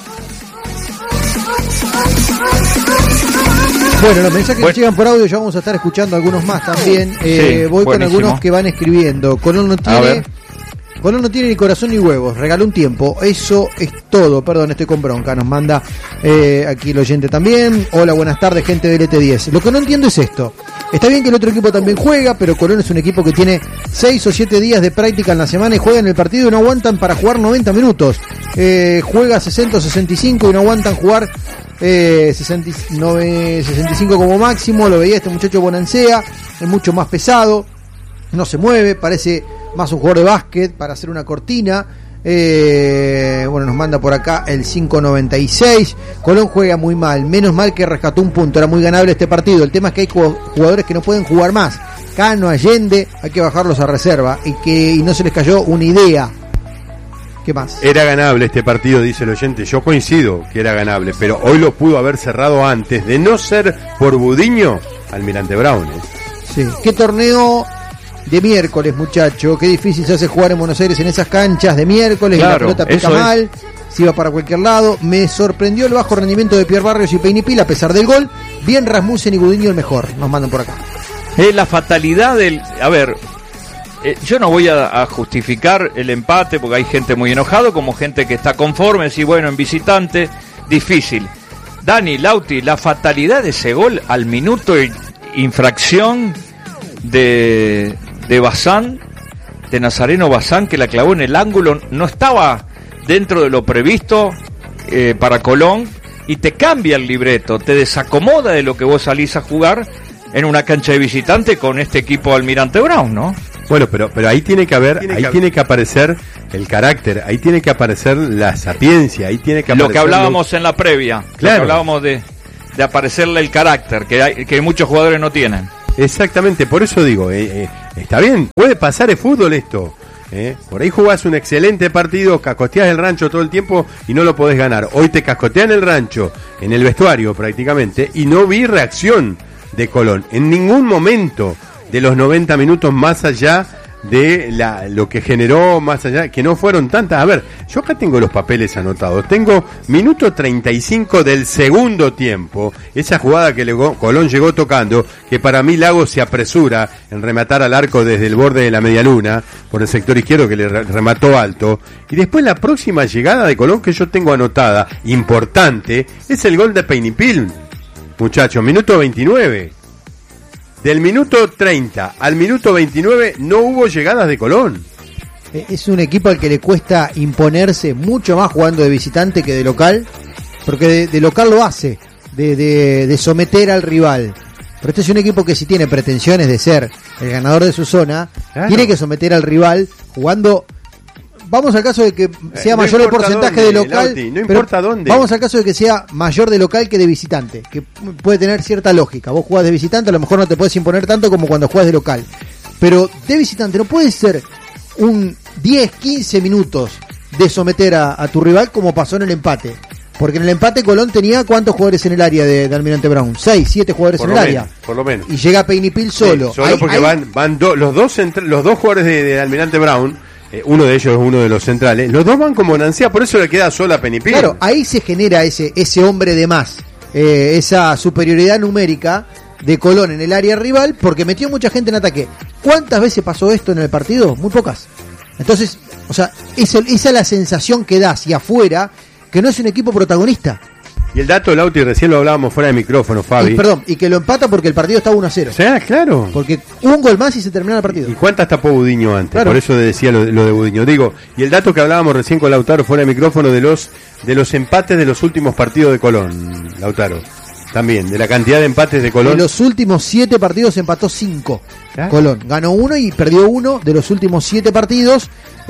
N: Bueno, los mensajes
B: bueno.
N: que llegan por audio ya vamos a estar escuchando algunos más también. Eh,
B: sí,
N: voy
B: buenísimo.
N: con algunos que van escribiendo. Colón no tiene Colón no tiene ni corazón ni huevos, regaló un tiempo, eso es todo. Perdón, estoy con bronca, nos manda eh, aquí el oyente también. Hola, buenas tardes, gente del E T diez. Lo que no entiendo es esto. Está bien que el otro equipo también juega, pero Colón es un equipo que tiene seis o siete días de práctica en la semana y juegan el partido y no aguantan para jugar noventa minutos. Eh, juega sesenta o sesenta y cinco y no aguantan jugar eh, sesenta y nueve, sesenta y cinco como máximo. Lo veía este muchacho Bonancea, es mucho más pesado, no se mueve, parece más un jugador de básquet para hacer una cortina. Eh, bueno, nos manda por acá el cinco noventa y seis. Colón juega muy mal, menos mal que rescató un punto, era muy ganable este partido. El tema es que hay jugadores que no pueden jugar más. Cano, Allende, hay que bajarlos a reserva y que y no se les cayó una idea. ¿Qué más?
D: Era ganable este partido, dice el oyente. Yo coincido que era ganable, pero hoy lo pudo haber cerrado antes, de no ser por Budiño, Almirante Brown. ¿eh?
N: Sí. ¿Qué torneo de miércoles, muchacho? Qué difícil se hace jugar en Buenos Aires en esas canchas de miércoles, claro, y la pelota pica mal, se iba para cualquier lado. Me sorprendió el bajo rendimiento de Pierre Barrios y Peinipil a pesar del gol. Bien Rasmussen y Budiño el mejor, nos mandan por acá.
B: Es la fatalidad del... A ver, eh, yo no voy a, a justificar el empate porque hay gente muy enojado, como gente que está conforme, sí, bueno, en visitante, difícil. Dani, Lauti, la fatalidad de ese gol al minuto de infracción de... de Bazán, de Nazareno Bazán, que la clavó en el ángulo, no estaba dentro de lo previsto eh, para Colón, y te cambia el libreto, te desacomoda de lo que vos salís a jugar, en una cancha de visitante con este equipo Almirante Brown, ¿no?
D: Bueno, pero pero ahí tiene que haber, tiene ahí que tiene que aparecer el carácter, ahí tiene que aparecer la sapiencia, ahí tiene que aparecer
B: lo que hablábamos lo... en la previa,
D: claro.
B: Lo que hablábamos de, de aparecerle el carácter que hay, que muchos jugadores no tienen.
D: Exactamente, por eso digo, eh, eh, está bien, puede pasar el fútbol esto. ¿Eh? Por ahí jugás un excelente partido, cascoteás el rancho todo el tiempo y no lo podés ganar. Hoy te cascotean el rancho, en el vestuario prácticamente, y no vi reacción de Colón en ningún momento de los noventa minutos, más allá de la, lo que generó, más allá, que no fueron tantas. A ver, yo acá tengo los papeles anotados. Tengo minuto treinta y cinco del segundo tiempo, esa jugada que legó, Colón llegó tocando, que para mí Lago se apresura en rematar al arco desde el borde de la medialuna, por el sector izquierdo, que le remató alto. Y después la próxima llegada de Colón que yo tengo anotada, importante, es el gol de Peinipil, muchachos, minuto veintinueve. Del minuto treinta al minuto veintinueve no hubo llegadas de Colón.
N: Es un equipo al que le cuesta imponerse mucho más jugando de visitante que de local, porque de, de local lo hace, de, de, de someter al rival. Pero este es un equipo que si tiene pretensiones de ser el ganador de su zona, claro, tiene que someter al rival jugando... Vamos al caso de que sea eh, no mayor el porcentaje dónde, de local,
D: Lauti, no importa dónde.
N: Vamos al caso de que sea mayor de local que de visitante, que puede tener cierta lógica. Vos jugás de visitante, a lo mejor no te puedes imponer tanto como cuando jugás de local. Pero de visitante no puede ser un diez, quince minutos de someter a, a tu rival como pasó en el empate. Porque en el empate Colón tenía ¿cuántos jugadores en el área de, de Almirante Brown? seis, siete jugadores
D: por
N: en el
D: menos,
N: área.
D: Por lo menos.
N: Y llega Peinipil solo.
D: Sí, solo
N: ahí,
D: porque
N: ahí...
D: van van do, los dos centra, los dos jugadores de, de Almirante Brown. Eh, uno de ellos es uno de los centrales. Los dos van como Nancía, por eso le queda sola a Peinipil.
N: Claro, ahí se genera ese ese hombre de más, eh, esa superioridad numérica de Colón en el área rival, porque metió mucha gente en ataque. ¿Cuántas veces pasó esto en el partido? Muy pocas. Entonces, o sea, esa, esa es la sensación que da hacia afuera, que no es un equipo protagonista.
D: Y el dato, Lauti, recién lo hablábamos fuera de micrófono, Fabi.
N: Y, perdón, y que lo empata porque el partido está uno a cero.
D: O sea, claro.
N: Porque un gol más y se termina el partido.
D: ¿Y cuántas tapó Budiño antes?
N: Claro.
D: Por eso decía lo, lo de Budiño. Digo, y el dato que hablábamos recién con Lautaro fuera de micrófono de los de los empates de los últimos partidos de Colón, Lautaro. También, de la cantidad de empates de Colón.
N: En los últimos siete partidos empató cinco.
D: ¿Ah?
N: Colón ganó uno y perdió uno de los últimos siete partidos.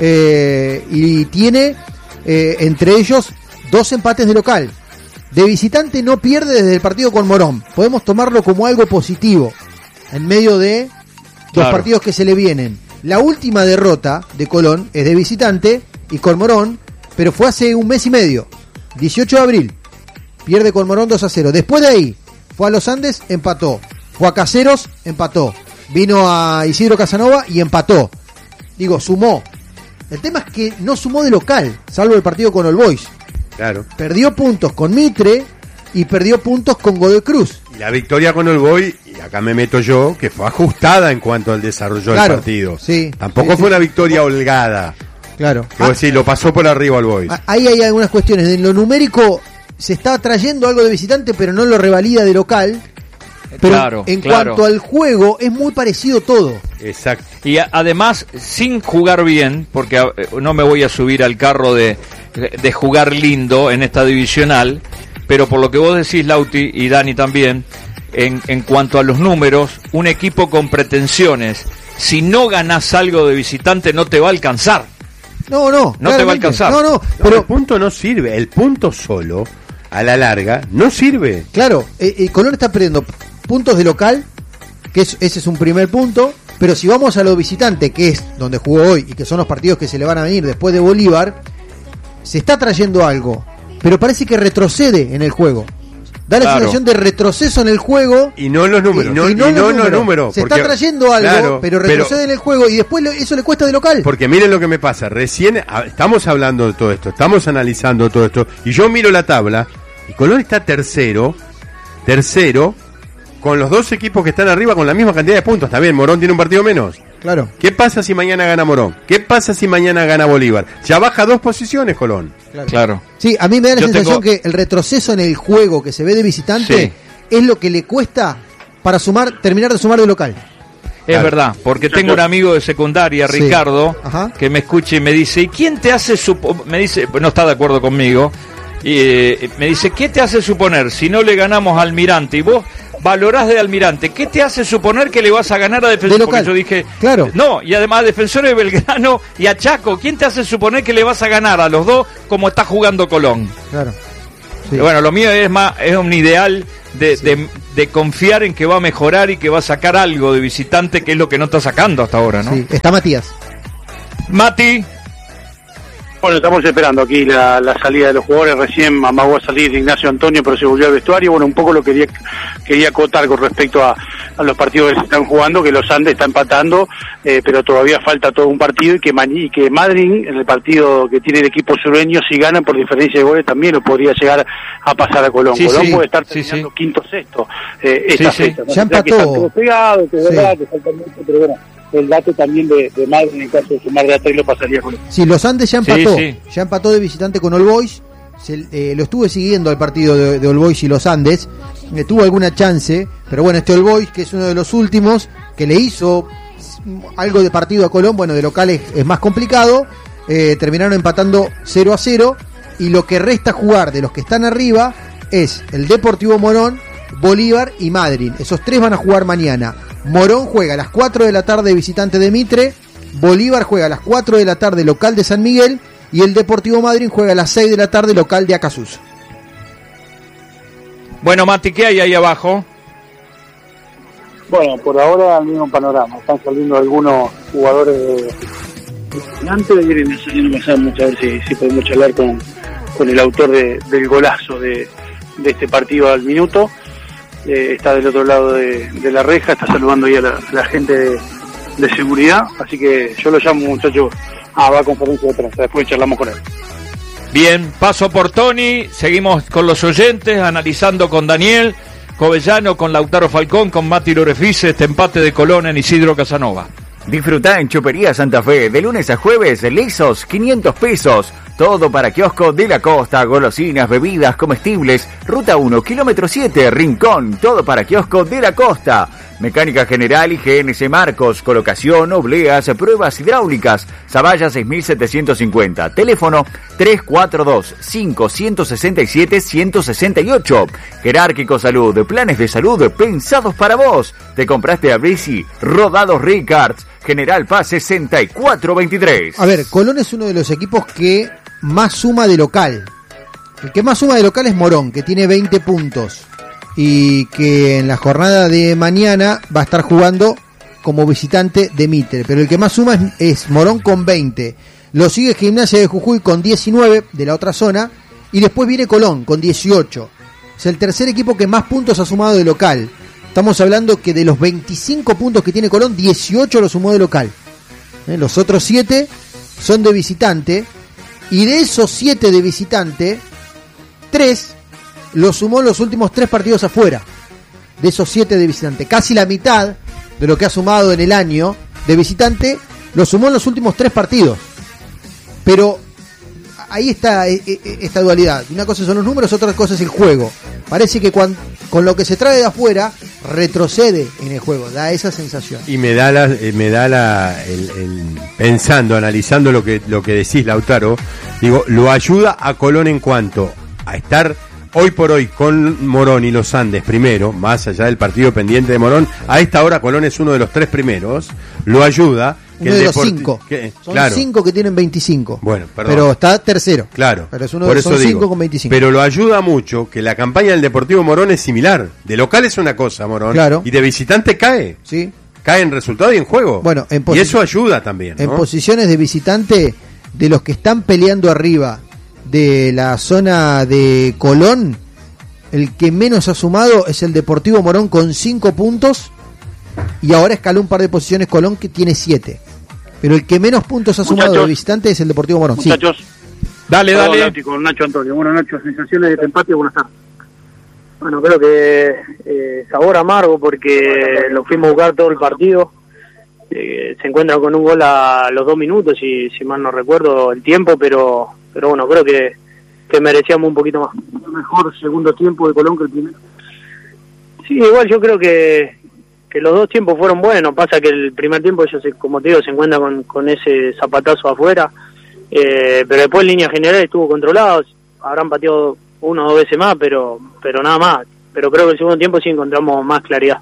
N: Eh, y tiene eh, entre ellos dos empates de local. De visitante no pierde desde el partido con Morón. Podemos tomarlo como algo positivo en medio de los
B: claro.
N: partidos que se le vienen. La última derrota de Colón es de visitante y con Morón, pero fue hace un mes y medio, dieciocho de abril. Pierde con Morón dos a cero. Después de ahí, fue a Los Andes, empató. Fue a Caseros, empató. Vino a Isidro Casanova y empató. Digo, sumó. El tema es que no sumó de local, salvo el partido con All Boys.
D: Claro.
N: Perdió puntos con Mitre y perdió puntos con Godoy Cruz.
D: Y la victoria con el Boy, y acá me meto yo, que fue ajustada en cuanto al desarrollo
N: claro,
D: del partido.
N: Sí,
D: Tampoco
N: sí,
D: fue
N: sí.
D: una victoria holgada.
N: Claro.
D: Que vos decís, lo pasó por arriba al Boy.
N: Ahí hay algunas cuestiones. En lo numérico se está trayendo algo de visitante, pero no lo revalida de local. Pero
B: claro,
N: en
B: claro.
N: cuanto al juego, es muy parecido todo.
D: Exacto.
B: Y a, además, sin jugar bien, porque a, no me voy a subir al carro de, de jugar lindo en esta divisional, pero por lo que vos decís, Lauti, y Dani también, en, en cuanto a los números, un equipo con pretensiones, si no ganás algo de visitante, no te va a alcanzar.
N: No, no.
B: No te va a alcanzar.
N: No, no.
D: Pero el punto no sirve. El punto solo, a la larga, no sirve.
N: Claro, eh, eh, Colón está perdiendo puntos de local, que es, ese es un primer punto, pero si vamos a lo visitante, que es donde jugó hoy y que son los partidos que se le van a venir después de Bolívar, se está trayendo algo, pero parece que retrocede en el juego. Da la
B: claro.
N: sensación de retroceso en el juego.
D: Y no en los números.
N: Y
D: no,
N: y no,
D: y
N: en
D: no
N: los
D: en los
N: números.
D: números.
N: Se
D: porque,
N: está trayendo algo,
D: claro,
N: pero retrocede
D: pero,
N: en el juego y después lo, eso le cuesta de local.
D: Porque miren lo que me pasa. Recién a, estamos hablando de todo esto, estamos analizando todo esto, y yo miro la tabla, y Colón está tercero, tercero, con los dos equipos que están arriba con la misma cantidad de puntos. Está bien, Morón tiene un partido menos.
N: Claro.
D: ¿Qué pasa si mañana gana Morón? ¿Qué pasa si mañana gana Bolívar? Ya baja dos posiciones Colón.
N: Claro.
B: Claro.
N: Sí, a mí me da la
B: Yo
N: sensación
B: tengo...
N: que el retroceso en el juego que se ve de visitante
B: Sí.
N: es lo que le cuesta para sumar, terminar de sumar de local.
B: Es
D: Claro.
B: verdad, porque tengo un amigo de secundaria,
N: Sí.
B: Ricardo,
N: Ajá.
B: que me escucha y me dice, ¿y quién te hace suponer? Me dice, no está de acuerdo conmigo, y eh, me dice, ¿qué te hace suponer si no le ganamos al Almirante? Y vos, valorás de Almirante? ¿Qué te hace suponer que le vas a ganar a Defensor?
N: De local.
B: Porque yo dije,
N: claro.
B: No, y además a Defensor de Belgrano y a Chaco, ¿quién te hace suponer que le vas a ganar a los dos como está jugando Colón?
N: Claro. Sí.
B: Bueno, lo mío es más es un ideal de, sí. de, de confiar en que va a mejorar y que va a sacar algo de visitante, que es lo que no está sacando hasta ahora, ¿no?
N: Sí, está Matías.
B: Mati.
S: Bueno, estamos esperando aquí la, la salida de los jugadores. Recién amagó a salir Ignacio Antonio, pero se volvió al vestuario. Bueno, un poco lo quería quería acotar con respecto a, a los partidos que se están jugando, que los Andes está empatando, eh, pero todavía falta todo un partido y que, y que Madrid, en el partido que tiene el equipo sureño, si ganan por diferencia de goles, también lo podría llegar a pasar a Colón. Sí, Colón sí, puede estar terminando sí, sí. quinto sexto eh, esta sí, fecha. Sí. ¿No?
N: Ya empató.
S: Que están todos pegados, que es sí. verdad, que falta mucho, pero bueno. El dato también de, de Madrid, en el caso de sumar de atrás, lo pasaría con él.
N: Sí, los Andes ya empató, sí, sí. ya empató de visitante con All Boys. Se, eh, lo estuve siguiendo al partido de, de All Boys y los Andes. Eh, tuvo alguna chance, pero bueno, este All Boys, que es uno de los últimos, que le hizo algo de partido a Colón, bueno, de local es, es más complicado. Eh, terminaron empatando cero a cero. Y lo que resta jugar de los que están arriba es el Deportivo Morón, Bolívar y Madrid. Esos tres van a jugar mañana. Morón juega a las cuatro de la tarde visitante de Mitre, Bolívar juega a las cuatro de la tarde local de San Miguel y el Deportivo Madryn juega a las seis de la tarde local de Acasús.
B: Bueno, Mati, ¿qué hay ahí abajo?
S: Bueno, por ahora el mismo panorama. Están saliendo algunos jugadores de antes de ir saliendo pasar mucho, a ver si, si podemos charlar con, con el autor de, del golazo de, de este partido al minuto. Eh, está del otro lado de, de la reja, está saludando ahí a la, a la gente de, de seguridad, así que yo lo llamo, muchacho, a va a conferencia de prensa, después charlamos con él.
B: Bien, paso por Tony, seguimos con los oyentes, analizando con Daniel Covellano, con Lautaro Falcón, con Mati Lorefice, este empate de Colón en Isidro Casanova.
A: Disfrutá en Chopería Santa Fe, de lunes a jueves, lisos, quinientos pesos. Todo para kiosco de la costa, golosinas, bebidas, comestibles. Ruta uno, kilómetro siete, Rincón. Todo para kiosco de la costa. Mecánica general y G N C Marcos. Colocación, obleas, pruebas hidráulicas. Zaballa seis mil setecientos cincuenta. Teléfono tres cuatro dos, cinco seis siete, uno seis ocho. Jerárquico Salud. Planes de salud pensados para vos. Te compraste a Bici. Rodados Ricards. General Paz sesenta y cuatro veintitrés.
N: A ver, Colón es uno de los equipos que más suma de local. El que más suma de local es Morón, que tiene veinte puntos. Y que en la jornada de mañana va a estar jugando como visitante de Mitre. Pero el que más suma es, es Morón con veinte. Lo sigue Gimnasia de Jujuy con diecinueve de la otra zona. Y después viene Colón con dieciocho. Es el tercer equipo que más puntos ha sumado de local. Estamos hablando que de los veinticinco puntos que tiene Colón, dieciocho lo sumó de local. ¿Eh? Los otros siete son de visitante. Y de esos siete de visitante, tres lo sumó en los últimos tres partidos afuera. De esos siete de visitante. Casi la mitad de lo que ha sumado en el año de visitante lo sumó en los últimos tres partidos. Pero ahí está esta dualidad. Una cosa son los números, otra cosa es el juego. Parece que cuando, con lo que se trae de afuera, retrocede en el juego. Da esa sensación.
D: Y me da la, me da la el, el, pensando, analizando lo que, lo que decís, Lautaro, digo, lo ayuda a Colón en cuanto a estar hoy por hoy con Morón y los Andes primero, más allá del partido pendiente de Morón. A esta hora Colón es uno de los tres primeros. Lo ayuda.
N: Uno de los cinco. Que, son claro. cinco que tienen veinticinco.
D: Bueno, perdón.
N: Pero está tercero.
D: Claro.
N: Pero es uno de los cinco con veinticinco.
D: Pero lo ayuda mucho que la campaña del Deportivo Morón es similar. De local es una cosa, Morón.
N: Claro.
D: Y de visitante cae.
N: Sí.
D: Cae en resultado y en juego.
N: Bueno, en
D: y eso ayuda también, ¿no?
N: En posiciones de visitante, de los que están peleando arriba de la zona de Colón, el que menos ha sumado es el Deportivo Morón con cinco puntos. Y ahora escaló un par de posiciones Colón, que tiene siete. Pero el que menos puntos ha sumado de visitante es el Deportivo Morón.
S: Muchachos,
N: sí.
B: Dale, dale.
S: Con Nacho Antonio. Bueno, Nacho, sensaciones de este empate, buenas tardes.
T: Bueno, creo que eh, sabor amargo porque lo fuimos a buscar todo el partido. Eh, se encuentran con un gol a los dos minutos, si, si mal no recuerdo el tiempo, pero pero bueno, creo que, que merecíamos un poquito más.
S: Mejor segundo tiempo de Colón que el primero.
T: Sí, igual yo creo que que los dos tiempos fueron buenos. Pasa que el primer tiempo ellos, como te digo, se encuentran con, con ese zapatazo afuera, eh, pero después en línea general estuvo controlado. Habrán pateado uno o dos veces más, pero pero nada más. pero creo que el segundo tiempo sí encontramos más claridad.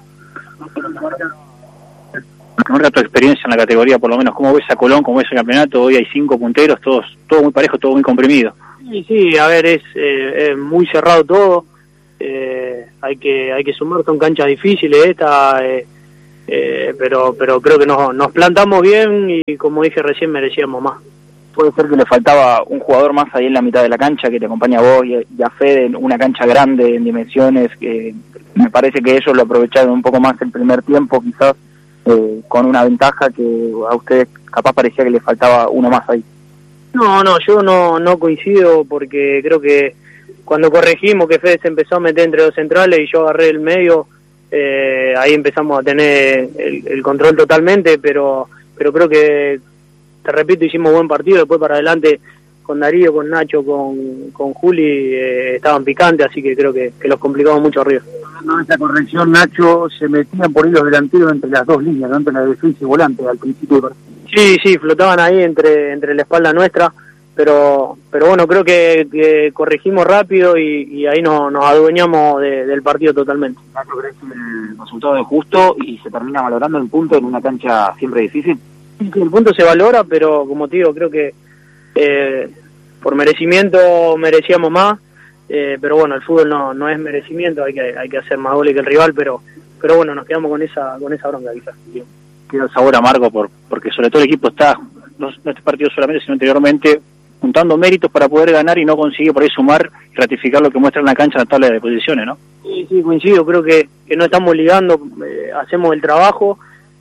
U: Marca tu experiencia en la categoría, por lo menos, ¿cómo ves a Colón, cómo ves el campeonato? Hoy hay cinco punteros, todos todo muy parejo, todo muy comprimido.
T: Sí, sí, a ver, es, eh, es muy cerrado todo, eh, hay que hay que sumar, son canchas difíciles esta, eh, eh, pero pero creo que nos, nos plantamos bien y como dije recién merecíamos más.
U: Puede ser que le faltaba un jugador más ahí en la mitad de la cancha que te acompaña a vos y a, y a Fede en una cancha grande en dimensiones, que me parece que ellos lo aprovecharon un poco más el primer tiempo, quizás eh, con una ventaja que a ustedes capaz parecía que le faltaba uno más ahí.
T: No, no, yo no no coincido porque creo que cuando corregimos que Fede se empezó a meter entre dos centrales y yo agarré el medio, eh, ahí empezamos a tener el, el control totalmente, pero pero creo que, te repito, hicimos buen partido, después para adelante con Darío, con Nacho, con, con Juli, eh, estaban picantes, así que creo que, que los complicamos mucho arriba.
V: No, esa corrección, Nacho, se metían por ahí los delanteros entre las dos líneas, ¿no? Entre la defensa y volante al principio del partido.
T: Sí, sí, flotaban ahí entre entre la espalda nuestra, pero pero bueno, creo que, que corregimos rápido y, y ahí no, nos adueñamos de, del partido totalmente.
U: Nacho, ¿crees que el resultado es justo y se termina valorando el punto en una cancha siempre difícil?
T: Sí, el punto se valora, pero como te digo, creo que eh, por merecimiento merecíamos más, eh, pero bueno, el fútbol no no es merecimiento, hay que hay que hacer más goles que el rival, pero pero bueno, nos quedamos con esa con esa bronca quizás.
U: Queda el sabor amargo por porque sobre todo el equipo está, no, no este partido solamente, sino anteriormente, juntando méritos para poder ganar y no consigue por ahí sumar y ratificar lo que muestra en la cancha en la tabla de posiciones, ¿no?
T: Sí, sí, coincido, creo que, que no estamos ligando, eh, hacemos el trabajo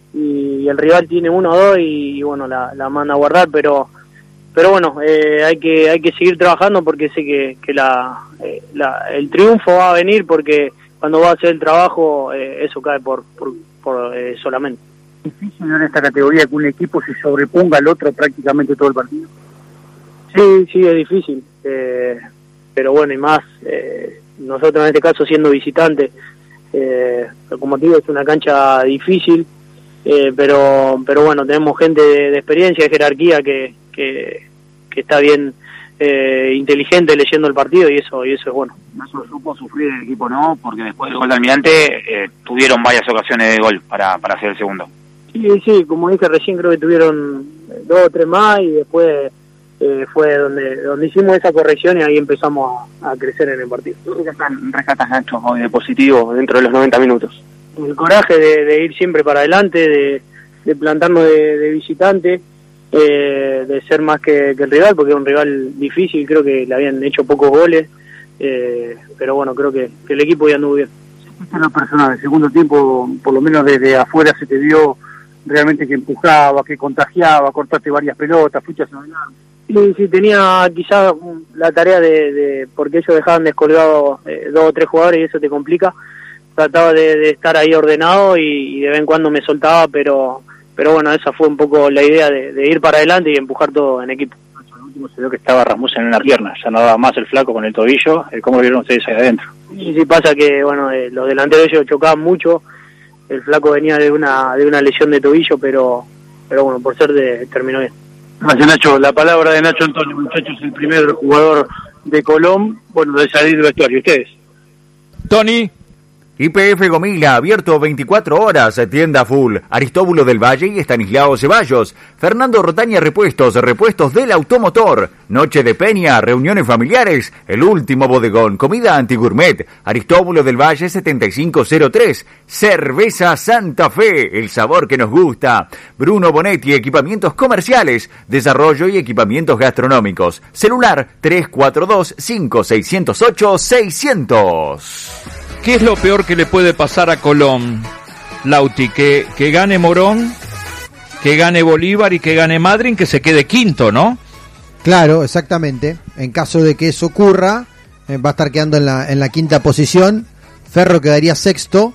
T: y el rival tiene uno o dos y, y bueno, la, la manda a guardar, pero pero bueno, eh, hay que hay que seguir trabajando porque sé que, que la, eh, la el triunfo va a venir, porque cuando va a hacer el trabajo eh, eso cae por, por, por eh, solamente.
V: ¿Difícil en esta categoría que un equipo se sobreponga al otro prácticamente todo el partido?
T: Sí, sí, es difícil, eh, pero bueno, y más eh, nosotros en este caso siendo visitantes, eh, como te digo, es una cancha difícil, eh, pero pero bueno, tenemos gente de, de experiencia, de jerarquía que, que, que está bien eh, inteligente leyendo el partido y eso y eso es bueno.
U: No se supo sufrir el equipo, ¿no? Porque después del gol de Almirante eh, tuvieron varias ocasiones de gol para, para hacer el segundo.
T: Sí, sí, como dije recién, creo que tuvieron dos o tres más y después eh, fue donde donde hicimos esa corrección y ahí empezamos a, a crecer en el partido.
U: ¿Qué rescatas, Nacho, hoy de positivo dentro de los noventa minutos?
T: El coraje de, de ir siempre para adelante, de, de plantarnos de, de visitante, eh, de ser más que, que el rival, porque es un rival difícil, creo que le habían hecho pocos goles, eh, pero bueno, creo que, que el equipo ya anduvo bien.
V: En lo personal, el segundo tiempo, por lo menos desde afuera se te vio realmente que empujaba, que contagiaba, cortaste varias pelotas, fuiste hacia adelante.
T: Sí, sí, tenía quizás la tarea de, de porque ellos dejaban descolgados eh, dos o tres jugadores y eso te complica. Trataba de, de estar ahí ordenado y, y de vez en cuando me soltaba, pero pero bueno, esa fue un poco la idea de, de ir para adelante y empujar todo en equipo.
U: Al último se vio que estaba Rasmussen en la pierna, ya no daba más el flaco con el tobillo. ¿Cómo lo vieron ustedes ahí adentro?
T: Sí, sí, pasa que bueno, eh, los delanteros ellos chocaban mucho, el flaco venía de una de una lesión de tobillo, pero pero bueno, por suerte terminó bien.
V: Gracias, Nacho. La palabra de Nacho Antonio, muchachos, el primer jugador de Colón, bueno, de salir del vestuario. ¿Ustedes?
B: Tony.
A: Y P F Gomila, abierto veinticuatro horas, tienda full. Aristóbulo del Valle y Estanislao Ceballos. Fernando Rotaña Repuestos, repuestos del automotor. Noche de peña, reuniones familiares. El último bodegón, comida antigourmet. Aristóbulo del Valle setenta y cinco cero tres. Cerveza Santa Fe, el sabor que nos gusta. Bruno Bonetti, equipamientos comerciales, desarrollo y equipamientos gastronómicos. Celular tres cuatro dos, cinco seis cero ocho, seiscientos.
B: ¿Qué es lo peor que le puede pasar a Colón, Lauti? Que, que gane Morón, que gane Bolívar y que gane Madryn, que se quede quinto, ¿no?
N: Claro, exactamente. En caso de que eso ocurra, eh, va a estar quedando en la, en la quinta posición. Ferro quedaría sexto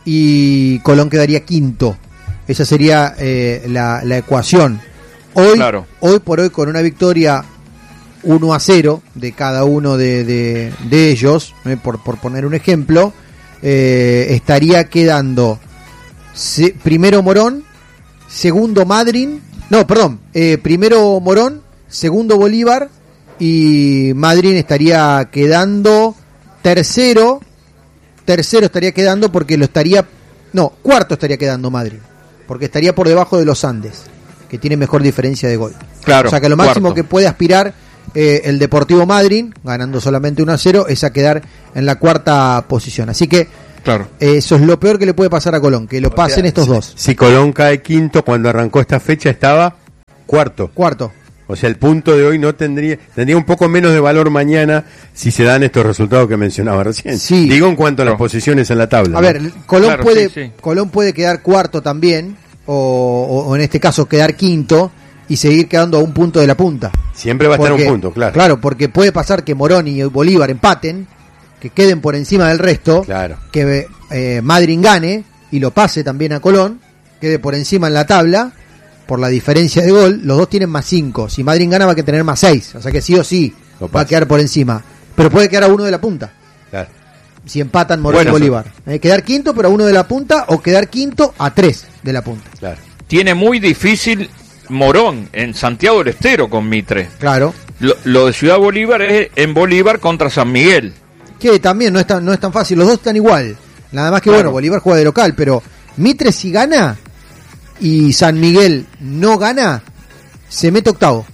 N: y Colón quedaría quinto. Esa sería eh, la, la ecuación. Hoy, claro. hoy por hoy, con una victoria uno a cero de cada uno de, de, de ellos, eh, por, por poner un ejemplo, eh, estaría quedando se, primero Morón, segundo Madryn, no, perdón, eh, primero Morón, segundo Bolívar y Madryn estaría quedando tercero tercero estaría quedando porque lo estaría, no, cuarto estaría quedando Madrid, porque estaría por debajo de los Andes, que tiene mejor diferencia de gol.
B: Claro.
N: O sea que lo máximo
B: cuarto.
N: que puede aspirar eh, el Deportivo Madryn, ganando solamente uno a cero, es a quedar en la cuarta posición. Así que
B: claro.
N: eh, eso es lo peor que le puede pasar a Colón, que lo pasen
D: O sea,
N: estos
D: si,
N: dos.
D: Si Colón cae quinto, cuando arrancó esta fecha estaba cuarto.
N: Cuarto.
D: O sea, el punto de hoy no tendría, tendría un poco menos de valor mañana si se dan estos resultados que mencionaba recién.
N: Sí.
D: Digo en cuanto a las posiciones en la tabla.
N: A
D: ¿no?
N: ver, Colón
B: Claro,
N: puede
B: sí, sí.
N: Colón puede quedar cuarto también, o, o, o en este caso quedar quinto y seguir quedando a un punto de la punta.
D: Siempre va a estar a un punto, claro.
N: Claro, porque puede pasar que Morón y Bolívar empaten, que queden por encima del resto,
D: Claro.
N: que eh, Madryn gane y lo pase también a Colón, quede por encima en la tabla, por la diferencia de gol, los dos tienen más cinco. Si Madryn gana va a tener más seis, o sea que sí o sí
D: Lo
N: va a
D: pasa.
N: quedar por encima. Pero puede quedar a uno de la punta.
D: Claro.
N: Si empatan Morón
B: Bueno,
N: y Bolívar. Eh, quedar quinto pero a uno de la punta, o quedar quinto a tres de la punta.
D: Claro.
B: Tiene muy difícil Morón en Santiago del Estero con Mitre.
N: Claro.
B: Lo, lo de Ciudad Bolívar es en Bolívar contra San Miguel.
N: Que también no es tan, no es tan fácil, los dos están igual. Nada más que
B: Claro.
N: bueno, Bolívar juega de local, pero Mitre si gana y San Miguel no gana, se mete octavo.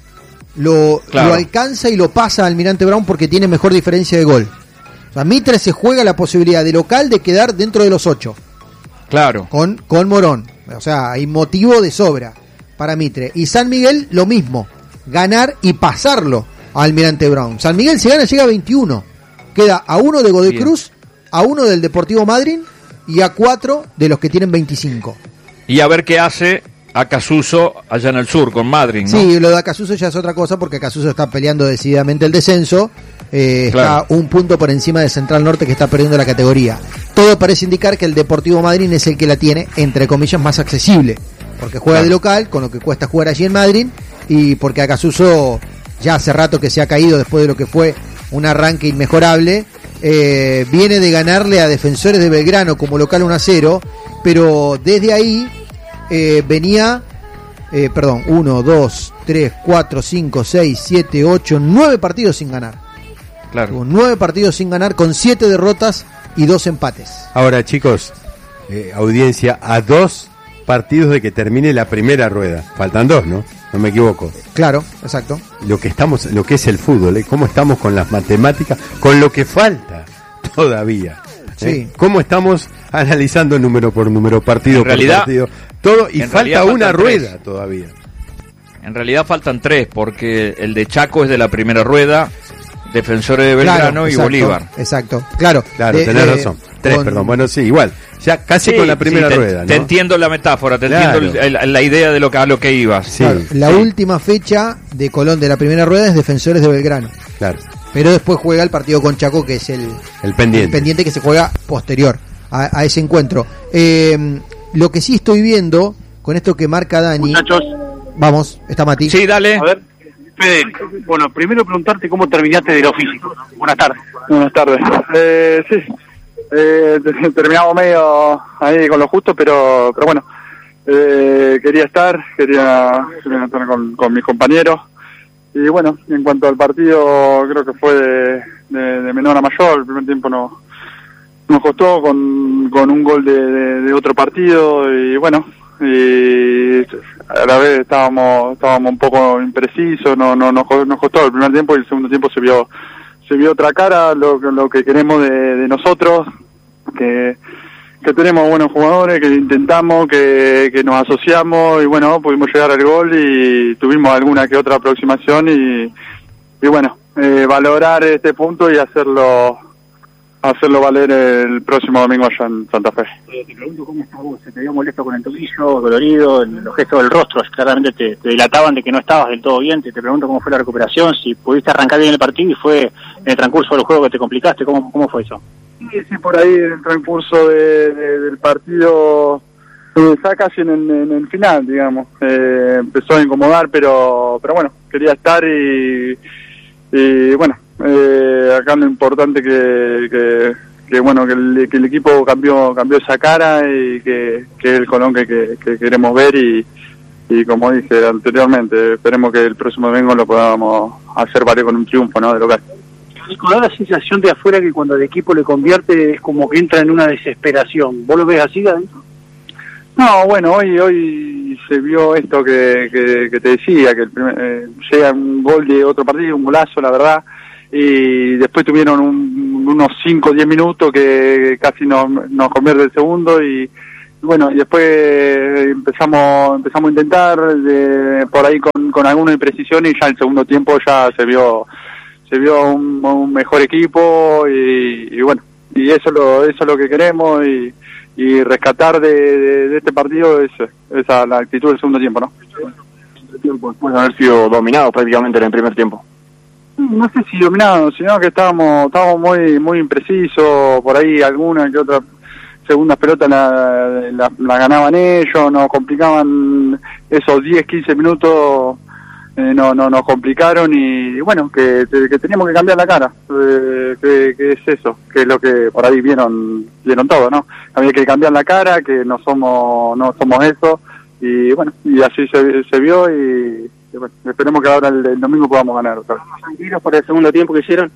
N: Lo,
B: Claro.
N: lo alcanza y lo pasa a Almirante Brown porque tiene mejor diferencia de gol. O sea, Mitre se juega la posibilidad de local de quedar dentro de los ocho.
B: Claro.
N: Con, con Morón. O sea, hay motivo de sobra para Mitre. Y San Miguel lo mismo. Ganar y pasarlo a Almirante Brown. San Miguel si gana llega a veintiuno. Queda a uno de Godoy
B: Bien.
N: Cruz, a uno del Deportivo Madryn y a cuatro de los que tienen veinticinco.
B: Y a ver qué hace Acasuso allá en el sur con Madrid, ¿no?
N: Sí, lo de Acasuso ya es otra cosa porque Acasuso está peleando decididamente el descenso. Eh,
B: Claro.
N: Está un punto por encima de Central Norte, que está perdiendo la categoría. Todo parece indicar que el Deportivo Madryn es el que la tiene, entre comillas, más accesible. Porque juega
B: Claro.
N: de local, con lo que cuesta jugar allí en Madryn, y porque Acasuso ya hace rato que se ha caído después de lo que fue un arranque inmejorable. Eh, viene de ganarle a Defensores de Belgrano como local uno a cero, pero desde ahí eh, venía, eh, perdón, uno, dos, tres, cuatro, cinco, seis, siete, ocho, nueve partidos sin ganar.
B: Claro.
N: Tuvo nueve partidos sin ganar con siete derrotas y dos empates.
D: Ahora, chicos, eh, audiencia, a dos partidos de que termine la primera rueda. Faltan dos, ¿no? No me equivoco.
N: Claro, exacto.
D: Lo que estamos, lo que es el fútbol, ¿eh? Cómo estamos con las matemáticas, con lo que falta todavía. ¿eh?
N: Sí.
D: Cómo estamos analizando número por número, partido
B: En
D: por
B: realidad-
D: partido, todo, y
B: en
D: falta
B: realidad
D: una
B: faltan
D: rueda
B: tres.
D: todavía.
B: En realidad faltan tres, porque el de Chaco es de la primera rueda, Defensores de Belgrano
N: Claro,
B: y
N: exacto,
B: Bolívar.
N: Exacto, claro.
D: Claro,
N: De-
D: tenés
N: de-
D: razón. Tres,
N: con-
D: perdón. Bueno, sí, igual. Ya casi
B: Sí,
D: con la primera
B: sí, te,
D: rueda, ¿no?
B: te entiendo la metáfora, te
D: Claro.
B: entiendo el- el- la idea de lo que, a lo que ibas.
D: Sí,
N: Claro, la
B: sí.
N: última fecha de Colón de la primera rueda es Defensores de Belgrano.
D: claro.
N: Pero después juega el partido con Chaco, que es el,
D: El pendiente.
N: el pendiente que se juega posterior a, a ese encuentro. Eh, lo que sí estoy viendo, con esto que marca Dani...
S: Muchachos.
N: Vamos, está Mati.
B: Sí, dale.
S: A ver, Fede, bueno, primero preguntarte cómo terminaste de lo físico. Buenas tardes.
O: Buenas tardes. Eh, sí, eh, te- terminamos medio ahí con lo justo, pero pero bueno, eh, quería estar, quería, quería estar con, con mis compañeros. Y bueno, en cuanto al partido, creo que fue de, de- de menor a mayor. El primer tiempo no, nos costó con, con un gol de, de- de otro partido y bueno, y a la vez estábamos estábamos un poco imprecisos, no no nos, co- nos costó el primer tiempo y el segundo tiempo se vio se vio otra cara, lo, que- lo que queremos de, de nosotros, que, que tenemos buenos jugadores, que intentamos, que, que nos asociamos y bueno, pudimos llegar al gol y tuvimos alguna que otra aproximación y, y bueno, eh, valorar este punto y hacerlo hacerlo valer el próximo domingo allá en Santa Fe.
V: Eh, te pregunto cómo estás vos, ¿se te vio molesto con el tobillo, dolorido, el- los gestos del rostro claramente te, te delataban de que no estabas del todo bien? Te, te pregunto cómo fue la recuperación, si pudiste arrancar bien el partido y fue en el transcurso del juego que te complicaste, ¿cómo, cómo fue eso?
O: Sí, sí, por ahí en el transcurso de, de- del partido, eh, ya casi en, el- en el final, digamos, eh, empezó a incomodar, pero pero bueno, quería estar y, y bueno, eh, acá lo importante que, que, que bueno, que el, que el equipo cambió cambió esa cara y que, que es el Colón que, que, que queremos ver y, y como dije anteriormente, esperemos que el próximo domingo lo podamos hacer valer con un triunfo, ¿no?, de local.
S: Nico, da la sensación de afuera que cuando el equipo le convierte es como que entra en una desesperación. ¿Vos lo ves así adentro?
C: No, bueno, hoy hoy se vio esto que, que, que te decía, que el primer, eh, llega un gol de otro partido, un golazo, la verdad, y después tuvieron un, unos cinco o diez minutos que casi nos, nos convierte el segundo y bueno, y después empezamos empezamos a intentar de, por ahí con, con alguna imprecisión y ya el segundo tiempo ya se vio se vio un, un mejor equipo y, y bueno, y eso lo eso es lo que queremos y y rescatar de, de, de este partido es esa la actitud del segundo tiempo, ¿no?
F: Tiempo después de haber sido dominados prácticamente en el primer tiempo.
C: No sé si dominados, sino que estábamos estábamos muy muy imprecisos, por ahí alguna que otra segundas pelotas la, la, la ganaban ellos, nos complicaban esos diez, quince minutos, eh, no, no nos complicaron y, y bueno, que, que teníamos que cambiar la cara, eh, que, que es eso, que es lo que por ahí vieron vieron todo, ¿no? Había que cambiar la cara, que no somos no somos eso y bueno, y así se, se vio y, y bueno, esperemos que ahora el, el domingo podamos ganar otra vez.
S: ¿Tranquilos por el segundo tiempo que hicieron?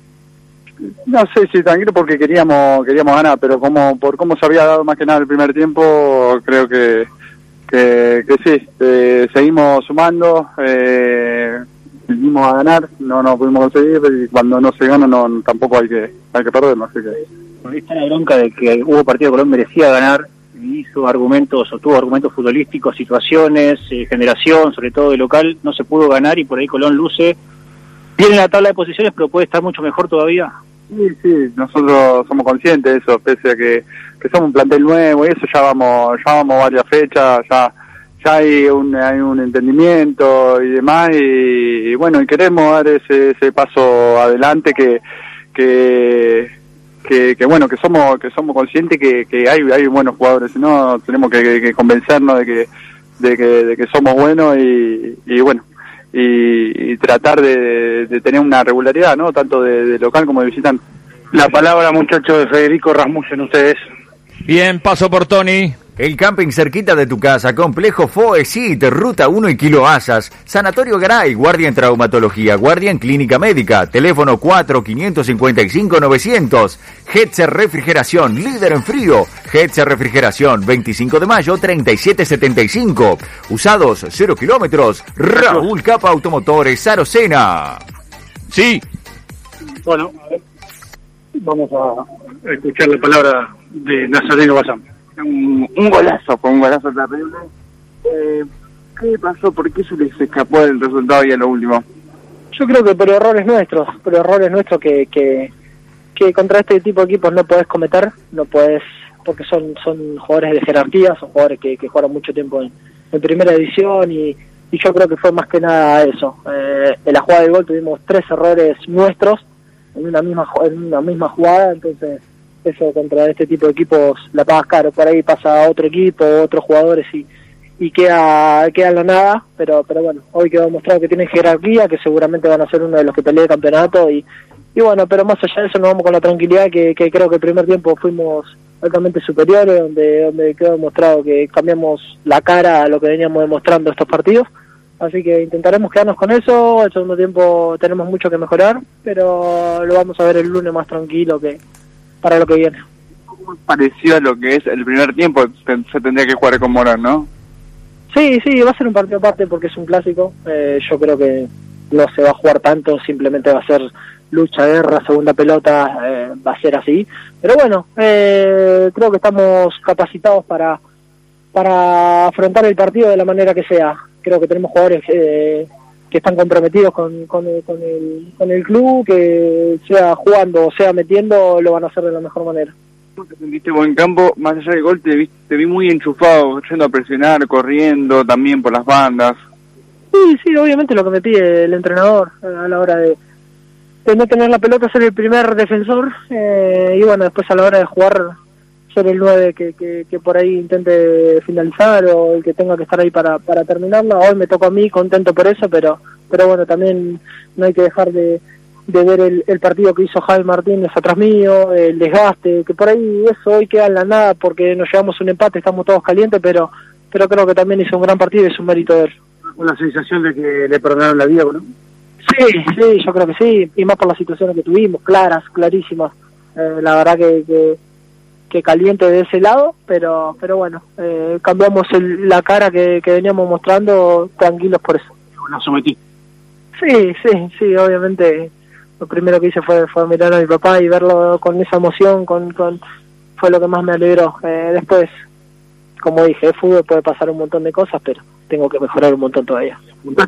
C: No sé si tranquilo porque queríamos queríamos ganar, pero como por cómo se había dado más que nada el primer tiempo, creo que que, que sí, eh, seguimos sumando, eh, vinimos a ganar, no nos pudimos conseguir y cuando no se gana no tampoco hay que hay que perder, así que
V: Por ahí está la bronca de que hubo partido que Colón merecía ganar, hizo argumentos o tuvo argumentos futbolísticos, situaciones, eh, generación, sobre todo de local, no se pudo ganar y por ahí Colón luce bien en la tabla de posiciones, pero puede estar mucho mejor todavía.
C: Sí, sí, nosotros somos conscientes de eso, pese a que, que somos un plantel nuevo y eso ya vamos, ya vamos varias fechas, ya ya hay un hay un entendimiento y demás y, y bueno, y queremos dar ese ese paso adelante que que que, que bueno, que somos que somos conscientes que, que hay hay buenos jugadores, no tenemos que, que convencernos de que de que de que somos buenos y, y bueno, Y, y tratar de, de tener una regularidad, ¿no? Tanto de, de local como de visitante.
S: La palabra, muchachos, de Federico Rasmussen, ustedes.
B: Bien, paso por Tony.
A: El camping cerquita de tu casa, Complejo Foesit, Ruta uno y Kilo Asas, Sanatorio Garay, guardia en traumatología, guardia en clínica médica, teléfono cuatro cinco cinco cinco novecientos, Hetzer Refrigeración, líder en frío, Hetzer Refrigeración, veinticinco de mayo, treinta y siete setenta y cinco, usados cero kilómetros, Raúl Capa Automotores, Arocena.
B: Sí.
S: Bueno, a ver, vamos a escuchar la palabra de Nazareno Bazán.
C: Un, un golazo, fue un golazo terrible. Eh, ¿Qué pasó? ¿Por qué se les escapó el resultado y a lo último?
W: Yo creo que por errores nuestros, por errores nuestros que, que, que contra este tipo de equipos no podés cometer, no podés, porque son son jugadores de jerarquía, son jugadores que, que jugaron mucho tiempo en, en primera división y, y yo creo que fue más que nada eso. Eh, en la jugada de gol tuvimos tres errores nuestros en una misma en una misma jugada, entonces eso contra este tipo de equipos la pagas caro. Por ahí pasa a otro equipo, otros jugadores y, y queda queda en la nada, pero pero bueno, hoy quedó demostrado que tienen jerarquía, que seguramente van a ser uno de los que pelee el campeonato y, y bueno, pero más allá de eso nos vamos con la tranquilidad que, que creo que el primer tiempo fuimos altamente superiores, donde donde quedó demostrado que cambiamos la cara a lo que veníamos demostrando estos partidos, así que intentaremos quedarnos con eso. El segundo tiempo tenemos mucho que mejorar, pero lo vamos a ver el lunes más tranquilo que para lo que viene.
C: Parecido a lo que es el primer tiempo, se tendría que jugar con Morón, ¿no?
W: Sí, sí, va a ser un partido aparte porque es un clásico. Eh, yo creo que no se va a jugar tanto, simplemente va a ser lucha, guerra, segunda pelota, eh, va a ser así. Pero bueno, eh, creo que estamos capacitados para para afrontar el partido de la manera que sea. Creo que tenemos jugadores eh, que están comprometidos con, con, el, con, el, con el club, que sea jugando o sea metiendo, lo van a hacer de la mejor manera.
C: Te sentiste buen campo, más allá del gol te vi, te vi muy enchufado, yendo a presionar, corriendo también por las bandas.
W: Sí, sí, obviamente lo que me pide el entrenador a la hora de, de no tener la pelota, ser el primer defensor, eh, y bueno, después a la hora de jugar ser el nueve que, que, que por ahí intente finalizar o el que tenga que estar ahí para, para terminarla. Hoy me tocó a mí, contento por eso, pero pero bueno, también no hay que dejar de, de ver el, el partido que hizo Javi Martínez atrás mío, el desgaste, que por ahí eso hoy queda en la nada porque nos llevamos un empate, estamos todos calientes, pero pero creo que también hizo un gran partido y es un mérito de él.
S: Con la sensación de que le perdonaron la vida, ¿no?
W: Sí, sí, yo creo que sí, y más por las situaciones que tuvimos, claras, clarísimas. Eh, la verdad que, que, que caliente de ese lado, pero pero bueno, eh, cambiamos el, la cara que, que veníamos mostrando, tranquilos por eso.
S: ¿La sometí?
W: Sí, sí, sí, obviamente lo primero que hice fue, fue mirar a mi papá y verlo con esa emoción, con, con fue lo que más me alegró. Eh, después, como dije, el fútbol puede pasar un montón de cosas, pero tengo que mejorar un montón todavía.